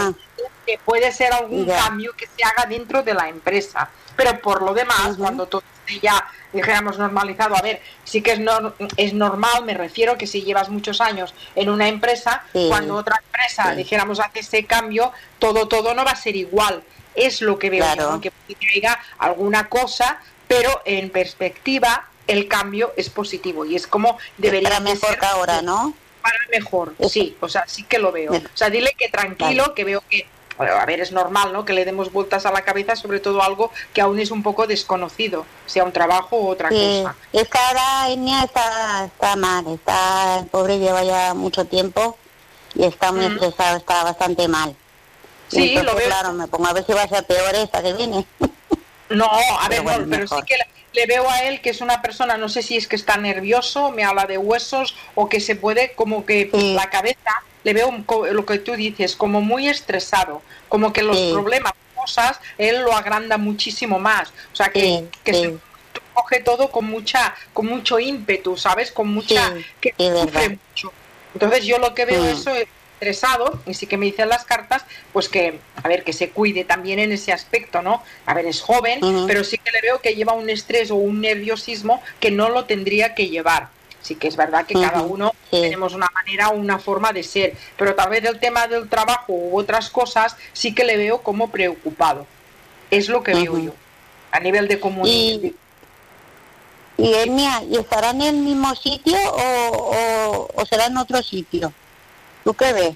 Speaker 6: que puede ser algún cambio que se haga dentro de la empresa. Pero por lo demás, cuando todo esté ya, dijéramos, normalizado, a ver, sí que es normal, me refiero que si llevas muchos años en una empresa, cuando otra empresa, dijéramos, hace ese cambio, todo no va a ser igual. Es lo que veo yo, ¿no? Que haya alguna cosa, pero en perspectiva el cambio es positivo y es como debería
Speaker 2: ser. Para mejor que ahora, ¿no?
Speaker 6: Para mejor, sí, o sea, sí que lo veo. O sea, dile que tranquilo, que veo que, a ver, es normal, ¿no? Que le demos vueltas a la cabeza, sobre todo algo que aún es un poco desconocido, sea un trabajo u otra cosa.
Speaker 2: Es que ahora Enia está mal, el pobre lleva ya mucho tiempo y está muy estresado, está bastante mal.
Speaker 6: Sí,
Speaker 2: entonces,
Speaker 6: lo veo.
Speaker 2: Claro, me pongo a ver si va a ser peor esta que viene.
Speaker 6: No, a ver, pero sí que le veo a él que es una persona, no sé si es que está nervioso, me habla de huesos o que se puede, como que la cabeza, le veo lo que tú dices, como muy estresado, como que los problemas, cosas, él lo agranda muchísimo más, o sea que se coge todo con mucho ímpetu, ¿sabes? Con mucha, que sufre mucho. Entonces yo lo que veo eso es estresado, y sí que me dicen las cartas, pues que, a ver, que se cuide también en ese aspecto, ¿no? A ver, es joven, pero sí que le veo que lleva un estrés o un nerviosismo que no lo tendría que llevar. Sí que es verdad que cada uno tenemos una manera o una forma de ser, pero tal vez el tema del trabajo u otras cosas sí que le veo como preocupado. Es lo que veo yo, a nivel de comunicación.
Speaker 2: ¿Y Enia, ¿y estará en el mismo sitio o será en otro sitio? ¿Tú qué ves?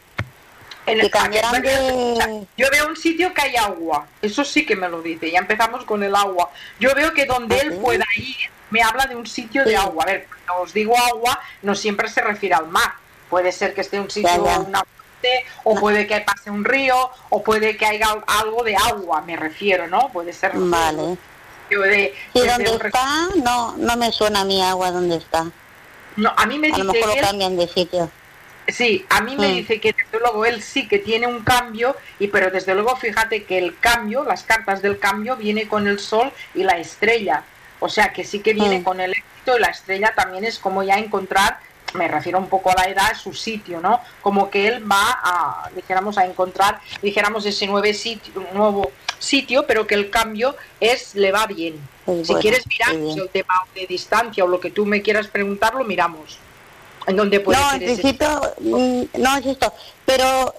Speaker 6: Yo veo un sitio que hay agua, eso sí que me lo dice, ya empezamos con el agua. Yo veo que donde él pueda ir, me habla de un sitio de agua. A ver, cuando os digo agua, no siempre se refiere al mar. Puede ser que esté un sitio, una fuente, o puede que pase un río, o puede que haya algo de agua, me refiero, ¿no? Puede ser...
Speaker 2: Vale. ¿Y dónde está? No me suena a mi agua dónde está.
Speaker 6: No, a mí me dice
Speaker 2: a lo mejor lo cambian de sitio.
Speaker 6: Sí, a mí me dice que desde luego él sí que tiene un cambio, pero desde luego fíjate que el cambio, las cartas del cambio, viene con el sol y la estrella. O sea que sí que viene con el éxito, y la estrella también es como ya encontrar, me refiero un poco a la edad, su sitio, ¿no? Como que él va a encontrar, ese nuevo sitio, pero que el cambio le va bien. Si quieres mirar el tema de distancia o lo que tú me quieras preguntar, lo miramos. ¿En dónde puede ser?
Speaker 2: En principio, no es esto. Pero,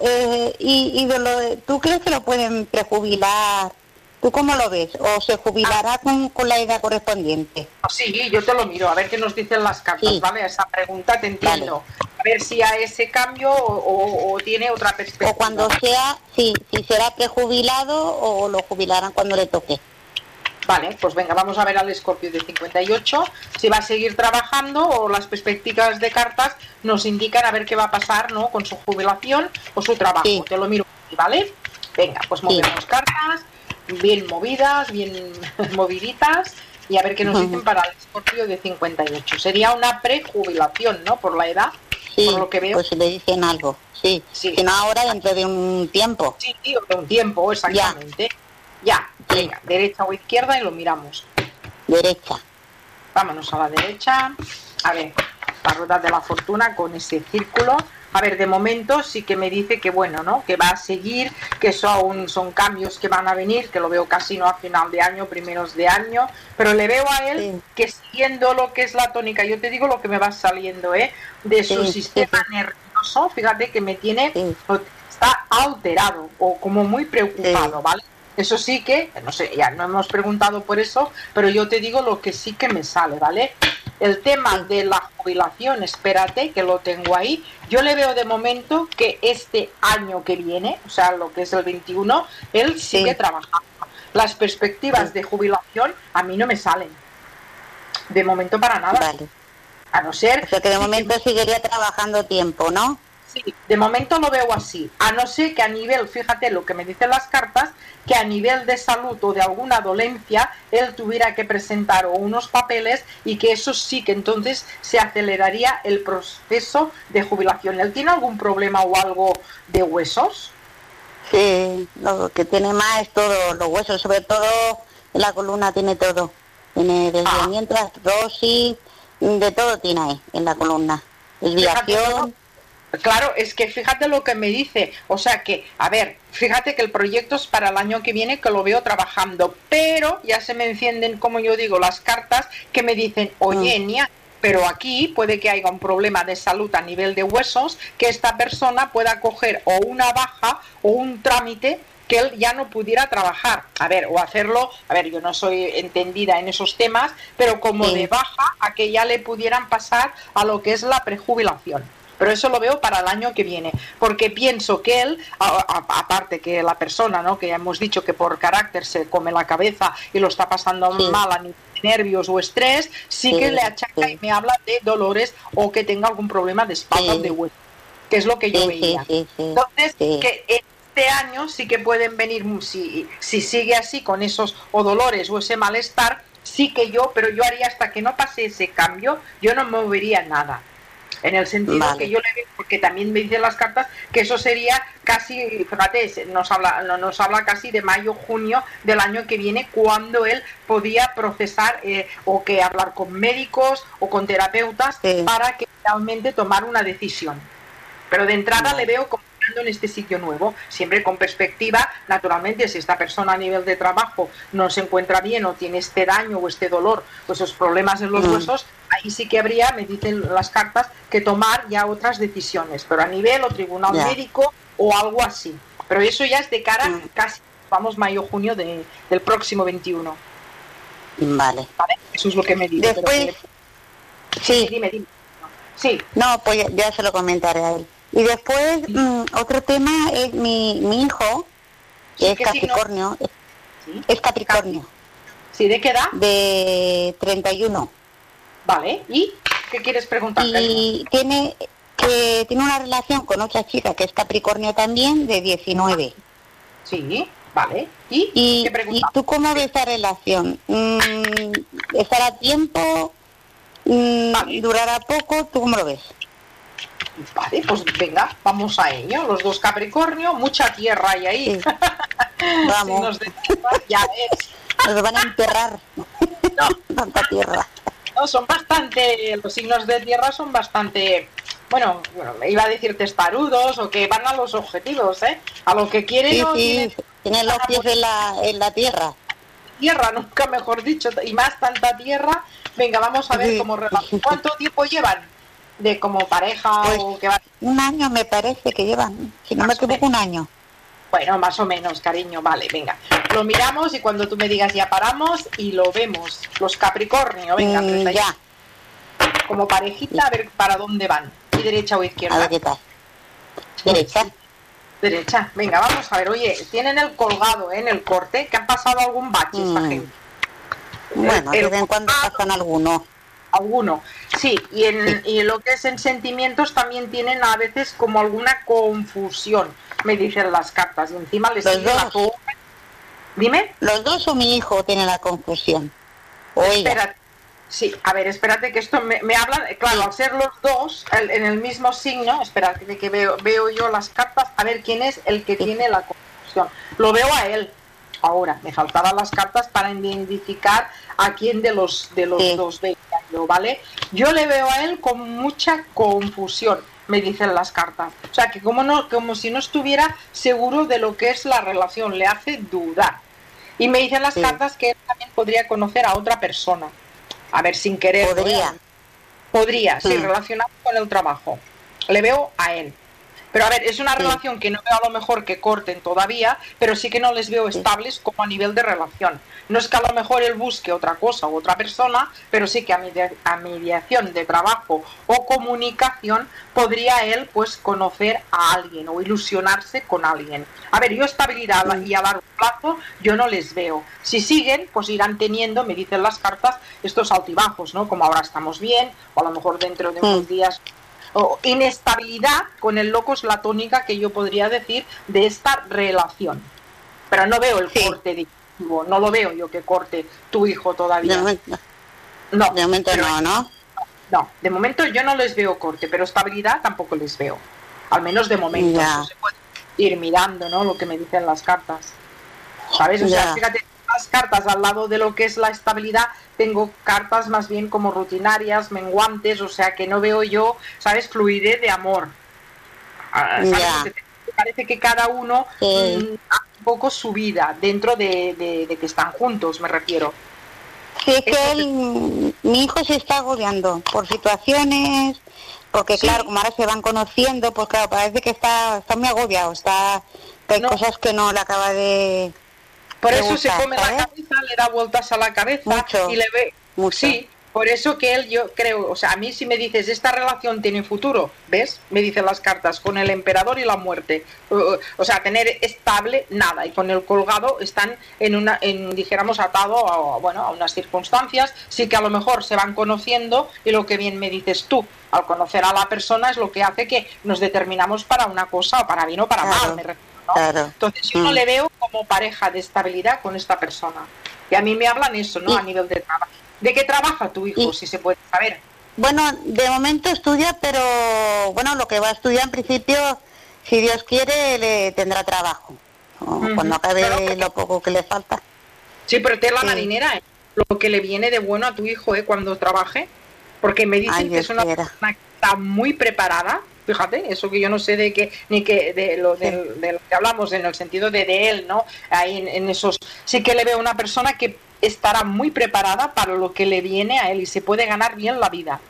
Speaker 2: ¿tú crees que lo pueden prejubilar? ¿Tú cómo lo ves? ¿O se jubilará con la edad correspondiente?
Speaker 6: Sí, yo te lo miro, a ver qué nos dicen las cartas, ¿vale? A esa pregunta te entiendo. Vale. A ver si a ese cambio o tiene otra perspectiva.
Speaker 2: O cuando sea, si será prejubilado o lo jubilarán cuando le toque.
Speaker 6: Vale, pues venga, vamos a ver al Escorpio de 58, si va a seguir trabajando o las perspectivas de cartas nos indican a ver qué va a pasar, ¿no? Con su jubilación o su trabajo. Te lo miro, ¿vale? Venga, pues movemos cartas, bien movidas, bien moviditas, y a ver qué nos dicen para el Escorpio de 58. Sería una prejubilación, ¿no? Por la edad, por lo que veo.
Speaker 2: Pues le dicen algo, si no ahora, dentro de un tiempo.
Speaker 6: Sí, de un tiempo, exactamente. Ya, venga, derecha o izquierda y lo miramos.
Speaker 2: Derecha.
Speaker 6: Vámonos a la derecha. A ver, la rueda de la fortuna con ese círculo. A ver, de momento sí que me dice que bueno, ¿no? Que va a seguir, que son cambios que van a venir, que lo veo casi no a final de año, primeros de año, pero le veo a él que siguiendo lo que es la tónica, yo te digo lo que me va saliendo, de su sistema nervioso, fíjate que me tiene, está alterado o como muy preocupado, ¿vale? Eso sí que, no sé, ya no hemos preguntado por eso, pero yo te digo lo que sí que me sale, ¿vale? El tema de la jubilación, espérate, que lo tengo ahí. Yo le veo de momento que este año que viene, o sea, lo que es el 21, él sigue trabajando. Las perspectivas de jubilación a mí no me salen. De momento para nada.
Speaker 2: Vale.
Speaker 6: A no ser...
Speaker 2: O sea, que de momento seguiría trabajando tiempo, ¿no?
Speaker 6: Sí, de momento lo veo así, a no ser que a nivel, fíjate lo que me dicen las cartas, que a nivel de salud o de alguna dolencia él tuviera que presentar unos papeles y que eso sí que entonces se aceleraría el proceso de jubilación. ¿Él tiene algún problema o algo de huesos?
Speaker 2: Sí, lo que tiene más es todo, los huesos, sobre todo en la columna tiene todo. Tiene desde mientras, rosis, de todo tiene ahí en la columna. Desviación...
Speaker 6: Claro, es que fíjate lo que me dice, o sea que, a ver, fíjate que el proyecto es para el año que viene, que lo veo trabajando, pero ya se me encienden, como yo digo, las cartas que me dicen, oye, Enia, pero aquí puede que haya un problema de salud a nivel de huesos, que esta persona pueda coger o una baja o un trámite que él ya no pudiera trabajar, a ver, o hacerlo, a ver, yo no soy entendida en esos temas, pero como de baja a que ya le pudieran pasar a lo que es la prejubilación. Pero eso lo veo para el año que viene, porque pienso que él, aparte que la persona, ¿no? Que ya hemos dicho que por carácter se come la cabeza y lo está pasando mal a nivel de nervios o estrés, sí que le achaca y me habla de dolores o que tenga algún problema de espalda o de hueso, que es lo que yo veía. Entonces, que este año sí que pueden venir, si sigue así con esos o dolores o ese malestar, sí que pero yo haría hasta que no pase ese cambio, yo no movería nada. En el sentido que yo le veo, porque también me dicen las cartas que eso sería casi, fíjate, nos habla casi de mayo, junio del año que viene, cuando él podía procesar o que hablar con médicos o con terapeutas para que realmente tomar una decisión. Pero de entrada le veo como en este sitio nuevo, siempre con perspectiva. Naturalmente, si esta persona a nivel de trabajo no se encuentra bien o tiene este daño o este dolor o esos problemas en los huesos, ahí sí que habría, me dicen las cartas, que tomar ya otras decisiones, pero a nivel o tribunal médico o algo así. Pero eso ya es de cara casi, vamos, mayo-junio del próximo 21.
Speaker 2: Vale.
Speaker 6: Eso es lo que me dice.
Speaker 2: Después,
Speaker 6: sí, dime. Sí.
Speaker 2: No, pues ya se lo comentaré a él. Y después, otro tema es mi hijo, que es Capricornio.
Speaker 6: ¿Sí?
Speaker 2: Es Capricornio.
Speaker 6: ¿Sí? ¿De qué edad?
Speaker 2: De 31.
Speaker 6: Vale, ¿y qué quieres preguntar?
Speaker 2: Y tiene una relación con otra chica que es Capricornio también, de 19.
Speaker 6: Sí, vale. ¿Y qué pregunta?
Speaker 2: ¿Y tú cómo ves esa relación? ¿Estará a tiempo? ¿Durará poco? ¿Tú cómo lo ves?
Speaker 6: Vale, pues venga, vamos a ello. Los dos Capricornio, mucha tierra hay ahí.
Speaker 2: Sí. Vamos.
Speaker 6: Ya es.
Speaker 2: Nos van a enterrar. No. Tanta tierra.
Speaker 6: No, son bastante, los signos de tierra son bastante, bueno, iba a decir testarudos o que van a los objetivos, a lo que quieren.
Speaker 2: Sí, tienen los pies en la tierra.
Speaker 6: Tierra, nunca mejor dicho, y más tanta tierra. Venga, vamos a ver cómo relación. ¿Cuánto tiempo llevan de como pareja?
Speaker 2: Pues,
Speaker 6: o que van?
Speaker 2: Un año me parece que llevan, si no me equivoco, un año.
Speaker 6: Bueno, más o menos, cariño, vale, venga. Lo miramos y cuando tú me digas ya paramos y lo vemos. Los Capricornio, venga,
Speaker 2: ya.
Speaker 6: Como parejita, a ver para dónde van. ¿Y derecha o izquierda?
Speaker 2: A ver qué tal. Derecha.
Speaker 6: Derecha, venga, vamos a ver. Oye, tienen el colgado en el corte, que han pasado algún bache esta gente.
Speaker 2: Bueno, de vez en cuando pasan algunos.
Speaker 6: Alguno, sí, y lo que es en sentimientos también tienen a veces como alguna confusión, me dicen las cartas, y encima les sigue la torre. Dime.
Speaker 2: ¿Los dos o mi hijo tienen la confusión? O
Speaker 6: espérate, sí, a ver, espérate que esto me hablan, claro, al ser los dos en el mismo signo, espérate que veo yo las cartas, a ver quién es el que tiene la confusión. Lo veo a él. Ahora, me faltaban las cartas para identificar a quién de los dos veía yo, ¿vale? Yo le veo a él con mucha confusión, me dicen las cartas. O sea, que como si no estuviera seguro de lo que es la relación, le hace dudar. Y me dicen las cartas que él también podría conocer a otra persona. A ver, sin querer. Podría, sí, relacionado con el trabajo. Le veo a él. Pero a ver, es una relación que no veo a lo mejor que corten todavía, pero sí que no les veo estables como a nivel de relación. No es que a lo mejor él busque otra cosa u otra persona, pero sí que a mediación de trabajo o comunicación podría él pues conocer a alguien o ilusionarse con alguien. A ver, yo estabilidad y a largo plazo yo no les veo. Si siguen, pues irán teniendo, me dicen las cartas, estos altibajos, ¿no? Como ahora estamos bien, o a lo mejor dentro de unos días. O inestabilidad con el locus, la tónica que yo podría decir de esta relación, pero no veo el corte definitivo, no lo veo yo que corte tu hijo todavía.
Speaker 2: De momento
Speaker 6: no, de momento yo no les veo corte, pero estabilidad tampoco les veo, al menos de momento. Eso se puede ir mirando, ¿no? Lo que me dicen las cartas, ¿sabes? O sea, fíjate, las cartas al lado de lo que es la estabilidad, tengo cartas más bien como rutinarias, menguantes, o sea que no veo yo, ¿sabes? Fluidez de amor. ¿Sabes? Parece que cada uno hace un poco su vida dentro de que están juntos, me refiero.
Speaker 2: Sí, es que mi hijo se está agobiando por situaciones, porque claro, como ahora se van conociendo, pues claro, parece que está muy agobiado, hay cosas que no le acaba de...
Speaker 6: Por eso se come la cabeza, le da vueltas a la cabeza y le ve... Sí, por eso que él, yo creo, o sea, a mí si me dices, esta relación tiene futuro, ¿ves? Me dicen las cartas, con el emperador y la muerte. O sea, tener estable, nada. Y con el colgado están dijéramos, atado a unas circunstancias. Sí que a lo mejor se van conociendo y lo que bien me dices tú, al conocer a la persona es lo que hace que nos determinamos para una cosa, o para bien o para mal, me refiero. Entonces yo no le veo como pareja de estabilidad con esta persona. Y a mí me hablan eso, ¿no?
Speaker 2: Sí.
Speaker 6: A nivel de trabajo. ¿De qué trabaja tu hijo,
Speaker 2: Sí.
Speaker 6: si se puede saber?
Speaker 2: Bueno, de momento estudia, pero bueno, lo que va a estudiar en principio, si Dios quiere, le tendrá trabajo. Cuando acabe
Speaker 6: Claro, porque-
Speaker 2: lo poco que le falta.
Speaker 6: Sí, pero tela
Speaker 2: Sí.
Speaker 6: marinera, ¿eh? Lo que le viene de bueno a tu hijo, cuando trabaje. Porque me dicen
Speaker 2: Ay,
Speaker 6: que
Speaker 2: Dios
Speaker 6: es una
Speaker 2: quiera.
Speaker 6: persona que está muy preparada. Fíjate, eso que yo no sé de qué, ni que de lo que hablamos en el sentido de él, ¿no? Ahí en esos, sí que le veo una persona que estará muy preparada para lo que le viene a él y se puede ganar bien la vida.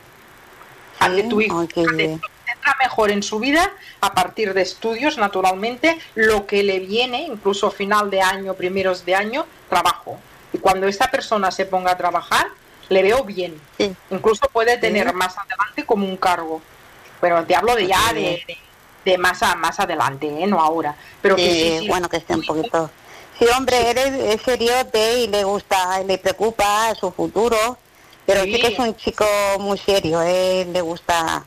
Speaker 6: Ante tu hijo,
Speaker 2: Ay, qué bien.
Speaker 6: tendrá mejor en su vida a partir de estudios, naturalmente, lo que le viene, incluso a final de año, primeros de año, trabajo. Y cuando esta persona se ponga a trabajar, le veo bien.
Speaker 2: Sí.
Speaker 6: Incluso puede tener
Speaker 2: Sí.
Speaker 6: más adelante como un cargo. Pero te hablo de ya
Speaker 2: Muy bien.
Speaker 6: de más adelante, no ahora. Pero que sí,
Speaker 2: Bueno, que esté un poquito. Sí, hombre, él es seriote y le gusta, le preocupa su futuro, pero sí
Speaker 6: Sí.
Speaker 2: que es un chico muy serio, él le gusta,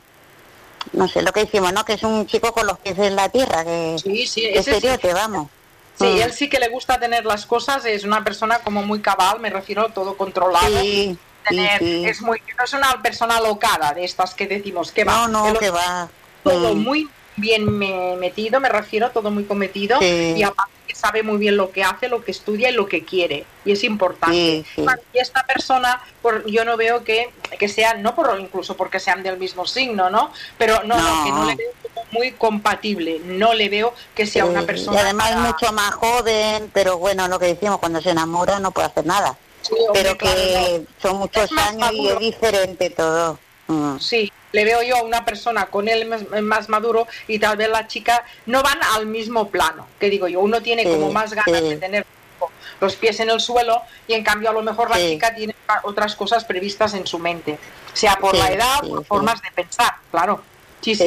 Speaker 2: no sé lo que decimos, ¿no? Que es un chico con los pies en la tierra, que
Speaker 6: Sí,
Speaker 2: es
Speaker 6: ese sí.
Speaker 2: seriote, vamos.
Speaker 6: Sí, él sí que le gusta tener las cosas, es una persona como muy cabal, me refiero, todo controlado.
Speaker 2: Sí,
Speaker 6: Tener,
Speaker 2: sí.
Speaker 6: no es una persona locada de estas que decimos que va.
Speaker 2: No,
Speaker 6: Él
Speaker 2: que va.
Speaker 6: todo muy bien metido, me refiero, todo muy cometido,
Speaker 2: Sí.
Speaker 6: y aparte que sabe muy bien lo que hace, lo que estudia y lo que quiere, y es importante.
Speaker 2: Sí.
Speaker 6: Y esta persona, yo no veo que sean, no por incluso porque sean del mismo signo, ¿no? Pero no, que no le veo como muy compatible, no le veo que sea una persona...
Speaker 2: Y además es mucho más joven, pero bueno, lo que decimos, cuando se enamora no puede hacer nada.
Speaker 6: Sí, hombre,
Speaker 2: pero
Speaker 6: claro,
Speaker 2: que son muchos
Speaker 6: Es más
Speaker 2: años y
Speaker 6: maduro.
Speaker 2: es diferente todo.
Speaker 6: Sí, le veo yo a una persona con él más maduro y tal vez la chica no van al mismo plano, que digo yo, uno tiene como más ganas de tener los pies en el suelo y en cambio a lo mejor la chica tiene otras cosas previstas en su mente, sea por la edad, por formas de pensar, claro. Sí.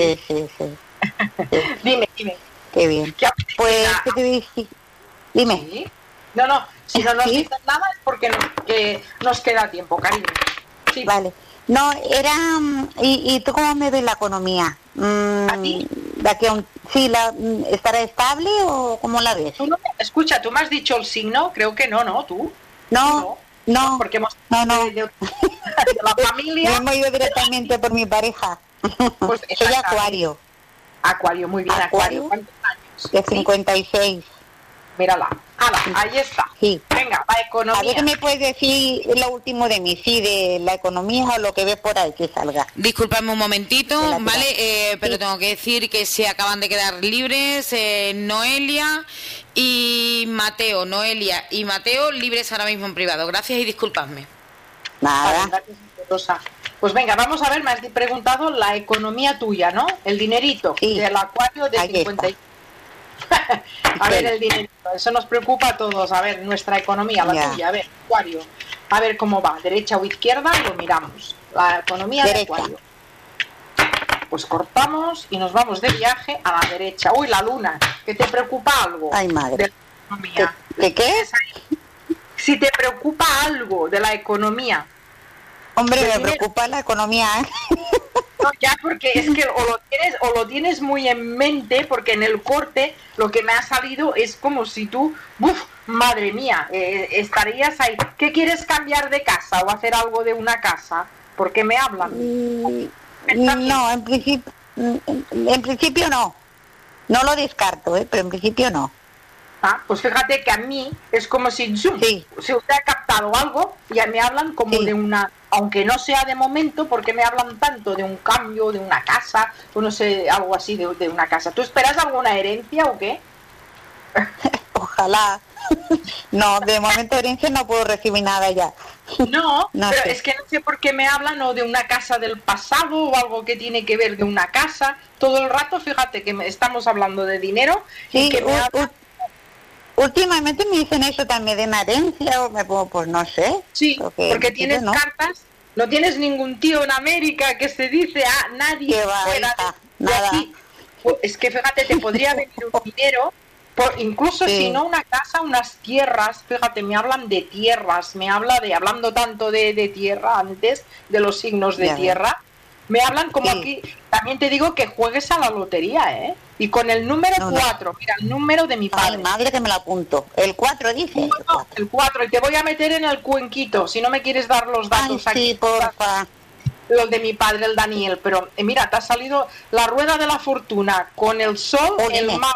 Speaker 6: Dime.
Speaker 2: Qué bien. Pues, ¿qué te dices? Dime.
Speaker 6: ¿Sí? No, si no nos dices nada es porque nos queda tiempo, cariño. Sí.
Speaker 2: Vale. No, era... ¿Y tú cómo me ves la economía?
Speaker 6: ¿A ti?
Speaker 2: ¿De aquí a ¿estará estable o cómo la ves?
Speaker 6: Escucha, tú me has dicho el signo, creo que no, tú.
Speaker 2: No,
Speaker 6: porque hemos
Speaker 2: no.
Speaker 6: De la familia.
Speaker 2: Hemos ido directamente por mi pareja.
Speaker 6: Pues
Speaker 2: soy Acuario.
Speaker 6: Acuario, muy bien, Acuario. ¿Cuántos años?
Speaker 2: De 56.
Speaker 6: Mírala. Ahí está.
Speaker 2: Sí.
Speaker 6: Venga, la economía.
Speaker 2: A ver qué me puedes decir lo último de mí, sí, de la economía o lo que ves por ahí que salga.
Speaker 7: Disculpadme un momentito, ¿vale? Pero tengo que decir que se acaban de quedar libres Noelia y Mateo. Noelia y Mateo libres ahora mismo en privado. Gracias y disculpadme.
Speaker 2: Nada.
Speaker 6: Gracias, Rosa. Pues venga, vamos a ver, me has preguntado la economía tuya, ¿no? El dinerito del Acuario de 50. A ver, el dinero, eso nos preocupa a todos. A ver, nuestra economía, la tuya, a ver, Acuario. A ver cómo va, derecha o izquierda, lo miramos. La economía de Acuario. Pues cortamos y nos vamos de viaje a la derecha. Uy, la luna, ¿que te preocupa algo?
Speaker 2: Ay, madre.
Speaker 6: De la economía?
Speaker 2: ¿De qué?
Speaker 6: Si te preocupa algo de la economía.
Speaker 2: Hombre, me preocupa la economía,
Speaker 6: No, ya, porque es que o lo tienes muy en mente, porque en el corte lo que me ha salido es como si tú, madre mía, estarías ahí. ¿Qué quieres cambiar de casa o hacer algo de una casa? ¿Por qué me hablan?
Speaker 2: No, en principio no. No lo descarto, pero en principio no.
Speaker 6: Ah, pues fíjate que a mí es como si se hubiera captado algo y ya me hablan como de una, aunque no sea de momento, porque me hablan tanto de un cambio, de una casa, o no sé, algo así de una casa. ¿Tú esperas alguna herencia o qué?
Speaker 2: Ojalá. No, de momento herencia no puedo recibir nada ya.
Speaker 6: No,
Speaker 2: no
Speaker 6: pero
Speaker 2: sé.
Speaker 6: es que no sé por qué me hablan o de una casa del pasado o algo que tiene que ver de una casa. Todo el rato, fíjate que estamos hablando de dinero y que me hablan...
Speaker 2: Últimamente me dicen eso también de una herencia o me pongo, pues no sé.
Speaker 6: Sí, porque tienes cartas, no tienes ningún tío en América que se dice a nadie fuera de aquí. Es que fíjate, te podría venir un dinero, incluso si no una casa, unas tierras. Fíjate, me hablan de tierras, hablando tanto de tierra antes, de los signos de tierra, Me hablan como
Speaker 2: Sí.
Speaker 6: aquí. También te digo que juegues a la lotería, ¿eh? Y con el número 4, mira, el número de mi padre.
Speaker 2: Ay, madre, que me lo apunto. El 4 dice.
Speaker 6: El 4, y te voy a meter en el cuenquito, si no me quieres dar los datos
Speaker 2: Ay,
Speaker 6: aquí.
Speaker 2: sí, porfa.
Speaker 6: Los de mi padre, el Daniel. Pero mira, te ha salido la rueda de la fortuna con el sol,
Speaker 2: Jolines.
Speaker 6: el mago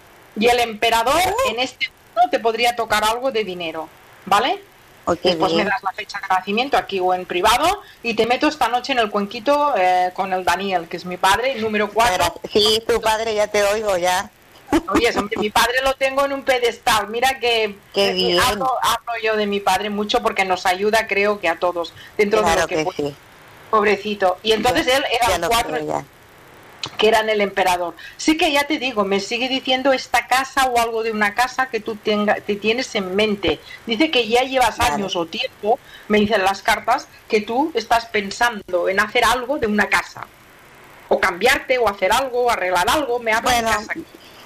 Speaker 6: y el emperador. En este mundo te podría tocar algo de dinero, ¿vale?
Speaker 2: Ay, qué
Speaker 6: Después me
Speaker 2: bien.
Speaker 6: das la fecha de nacimiento aquí o en privado y te meto esta noche en el cuenquito con el Daniel, que es mi padre, número 4.
Speaker 2: Sí, tu padre, ya te oigo ya.
Speaker 6: Oye, hombre, mi padre lo tengo en un pedestal. Mira que
Speaker 2: Qué bien.
Speaker 6: hablo yo de mi padre mucho porque nos ayuda, creo que a todos, dentro de
Speaker 2: Claro
Speaker 6: lo que
Speaker 2: que
Speaker 6: puede.
Speaker 2: sí.
Speaker 6: Pobrecito. Y entonces él
Speaker 2: Ya
Speaker 6: era el
Speaker 2: lo
Speaker 6: 4,
Speaker 2: creo ya.
Speaker 6: que era en el emperador. Sí que ya te digo, me sigue diciendo esta casa o algo de una casa que tú te tienes en mente. Dice que ya llevas
Speaker 2: Vale.
Speaker 6: años o tiempo, me dicen las cartas, que tú estás pensando en hacer algo de una casa. O cambiarte, o hacer algo, o arreglar algo. Me habla
Speaker 2: Bueno,
Speaker 6: de casa.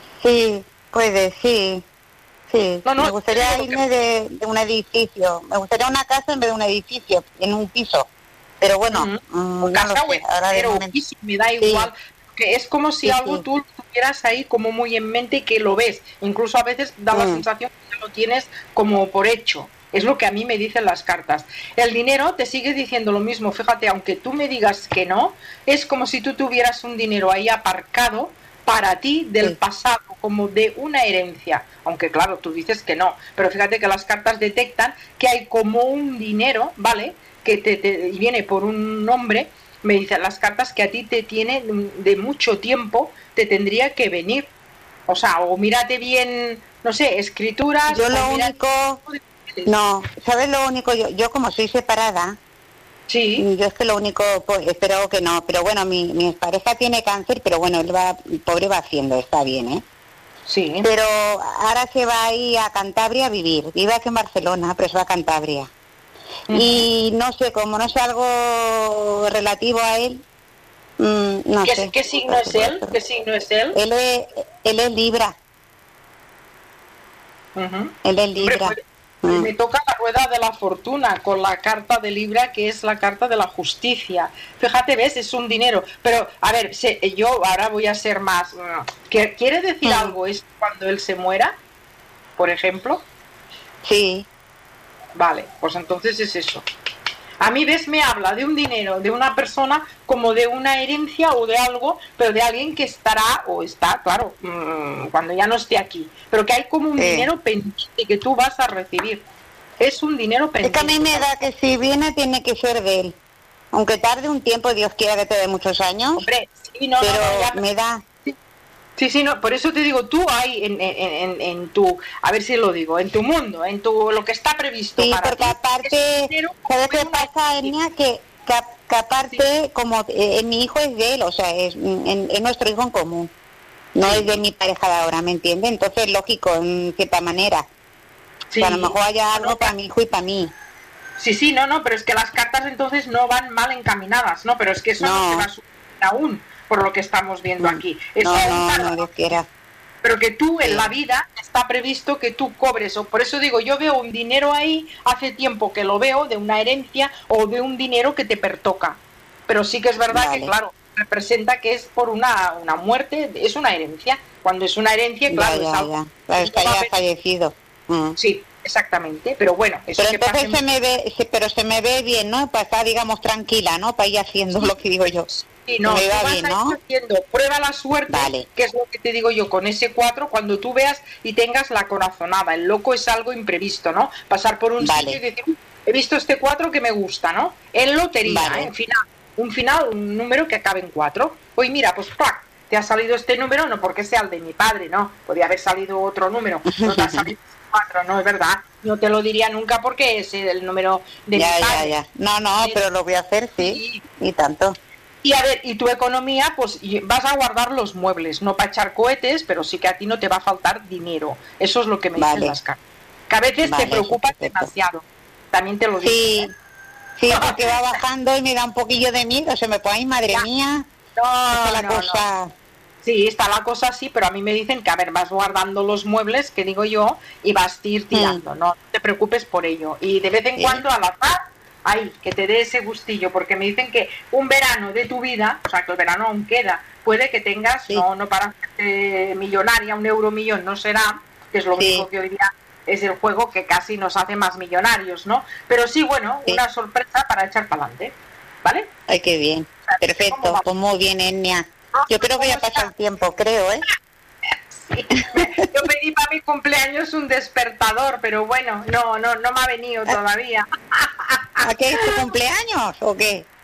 Speaker 2: sí, puede, sí. Sí,
Speaker 6: No,
Speaker 2: me gustaría
Speaker 6: te digo
Speaker 2: irme de un edificio. Me gustaría una casa en vez de un edificio, en un piso. Pero bueno,
Speaker 6: O
Speaker 2: no
Speaker 6: casa
Speaker 2: lo
Speaker 6: o
Speaker 2: sé. Ahora de
Speaker 6: entero, o
Speaker 2: momento.
Speaker 6: piso, me da
Speaker 2: Sí.
Speaker 6: igual. Que es como si
Speaker 2: Sí,
Speaker 6: algo
Speaker 2: sí.
Speaker 6: tú tuvieras ahí como muy en mente, que lo ves. Incluso a veces da la sensación que lo tienes como por hecho. Es lo que a mí me dicen las cartas. El dinero te sigue diciendo lo mismo. Fíjate, aunque tú me digas que no, es como si tú tuvieras un dinero ahí aparcado para ti del
Speaker 2: Sí.
Speaker 6: pasado, como de una herencia. Aunque claro, tú dices que no. Pero fíjate que las cartas detectan que hay como un dinero, ¿vale? Que te viene por un nombre. Me dicen las cartas que a ti te tiene de mucho tiempo, te tendría que venir. O sea, o mírate bien, no sé, escrituras.
Speaker 2: Yo
Speaker 6: o
Speaker 2: lo
Speaker 6: mírate-
Speaker 2: único... No, ¿sabes lo único? Yo como soy separada,
Speaker 6: Sí,
Speaker 2: yo es que lo único, pues espero que no, pero bueno, mi pareja tiene cáncer, pero bueno, él va, el pobre va haciendo, está bien, ¿eh?
Speaker 6: sí.
Speaker 2: Pero ahora se va ahí a Cantabria a vivir, vive aquí en Barcelona, pero se va a Cantabria. Y no sé, como no sé algo relativo a él, no sé.
Speaker 6: ¿Qué signo es él? ¿Qué signo es él?
Speaker 2: Él es Libra,
Speaker 6: Ujú.
Speaker 2: él es
Speaker 6: Hombre,
Speaker 2: Libra.
Speaker 6: pues, me toca la rueda de la fortuna con la carta de Libra, que es la carta de la justicia. Fíjate, ves, es un dinero. Pero, a ver, yo ahora voy a ser más... ¿Quiere decir algo es cuando él se muera? Por ejemplo.
Speaker 2: Sí,
Speaker 6: Vale, pues entonces es eso. A mí, ves, me habla de un dinero, de una persona, como de una herencia o de algo, pero de alguien que estará, o está, claro, cuando ya no esté aquí. Pero que hay como un dinero pendiente que tú vas a recibir. Es un dinero
Speaker 2: es
Speaker 6: pendiente.
Speaker 2: que a mí me da que si viene tiene que ser de él. Aunque tarde un tiempo, Dios quiera que te dé muchos años,
Speaker 6: Hombre, sí, no,
Speaker 2: pero
Speaker 6: no, ya-
Speaker 2: me da...
Speaker 6: Sí, no, por eso te digo, tú ahí en tu, a ver si lo digo, en tu mundo, en tu lo que está previsto
Speaker 2: Sí,
Speaker 6: para
Speaker 2: porque
Speaker 6: ti,
Speaker 2: aparte,
Speaker 6: es dinero
Speaker 2: ¿sabes
Speaker 6: como
Speaker 2: qué
Speaker 6: una-
Speaker 2: pasa, Enya? Que aparte, como mi hijo es de él, o sea, es nuestro hijo en común, no es de mi pareja de ahora, ¿me entiende? Entonces, lógico, en cierta manera,
Speaker 6: Sí.
Speaker 2: que a lo mejor haya algo
Speaker 6: No,
Speaker 2: para mi hijo y para mí.
Speaker 6: Sí, no, pero es que las cartas entonces no van mal encaminadas, ¿no? Pero es que eso no se va a subir aún, por lo que estamos viendo aquí. Eso aún tarda.
Speaker 2: No, Dios quiera.
Speaker 6: Pero que tú en la vida está previsto que tú cobres, o por eso digo, yo veo un dinero ahí, hace tiempo que lo veo, de una herencia o de un dinero que te pertoca. Pero sí que es verdad
Speaker 2: Vale.
Speaker 6: que, claro, representa que es por una muerte, es una herencia. Cuando es una herencia, claro, es algo...
Speaker 2: Ya. Claro, está ya fallecido.
Speaker 6: Sí, exactamente, pero bueno, eso
Speaker 2: Pero
Speaker 6: que
Speaker 2: entonces
Speaker 6: pase-
Speaker 2: se me ve bien, ¿no? Para estar, digamos, tranquila, ¿no? Para ir haciendo lo que digo yo.
Speaker 6: Sí, no,
Speaker 2: me
Speaker 6: tú
Speaker 2: va
Speaker 6: vas
Speaker 2: bien,
Speaker 6: a ir
Speaker 2: ¿no?
Speaker 6: haciendo prueba la suerte,
Speaker 2: Vale.
Speaker 6: que es lo que te digo yo, con ese 4, cuando tú veas y tengas la corazonada. El loco es algo imprevisto, ¿no? Pasar por un
Speaker 2: Vale.
Speaker 6: sitio y decir, he visto este 4 que me gusta, ¿no? En lotería,
Speaker 2: Vale.
Speaker 6: un número que acabe en 4. Oye, mira, pues ¡plac! Te ha salido este número, no porque sea el de mi padre, no. Podría haber salido otro número. No te ha salido 4, no, es verdad. No te lo diría nunca porque es el número de mi padre.
Speaker 2: Ya. No, pero lo voy a hacer, sí. Y tanto.
Speaker 6: Y a ver, y tu economía, pues vas a guardar los muebles, no para echar cohetes, pero sí que a ti no te va a faltar dinero. Eso es lo que me dicen las cartas. Que a veces
Speaker 2: Vale,
Speaker 6: te preocupas
Speaker 2: perfecto.
Speaker 6: demasiado. También te lo digo.
Speaker 2: Sí, porque va bajando y me da un poquillo de miedo. Se me pone, ay, madre mía.
Speaker 6: No,
Speaker 2: la cosa...
Speaker 6: Sí, está la cosa así, pero a mí me dicen que, a ver, vas guardando los muebles, que digo yo, y vas a ir tirando, no te preocupes por ello. Y de vez en cuando, al azar, ahí, que te dé ese gustillo, porque me dicen que un verano de tu vida, o sea, que el verano aún queda, puede que tengas, no para hacerte millonaria, un euromillón no será, que es lo único que hoy día es el juego que casi nos hace más millonarios, ¿no? Pero sí, bueno, una sorpresa para echar para adelante, ¿vale?
Speaker 2: Ay, qué bien. O sea, perfecto, pues muy bien, Enia. Yo creo que ya pasa el tiempo, creo, ¿eh?
Speaker 6: Sí. Yo pedí para mi cumpleaños un despertador, pero bueno, no me ha venido todavía.
Speaker 2: ¿A qué es tu cumpleaños o qué?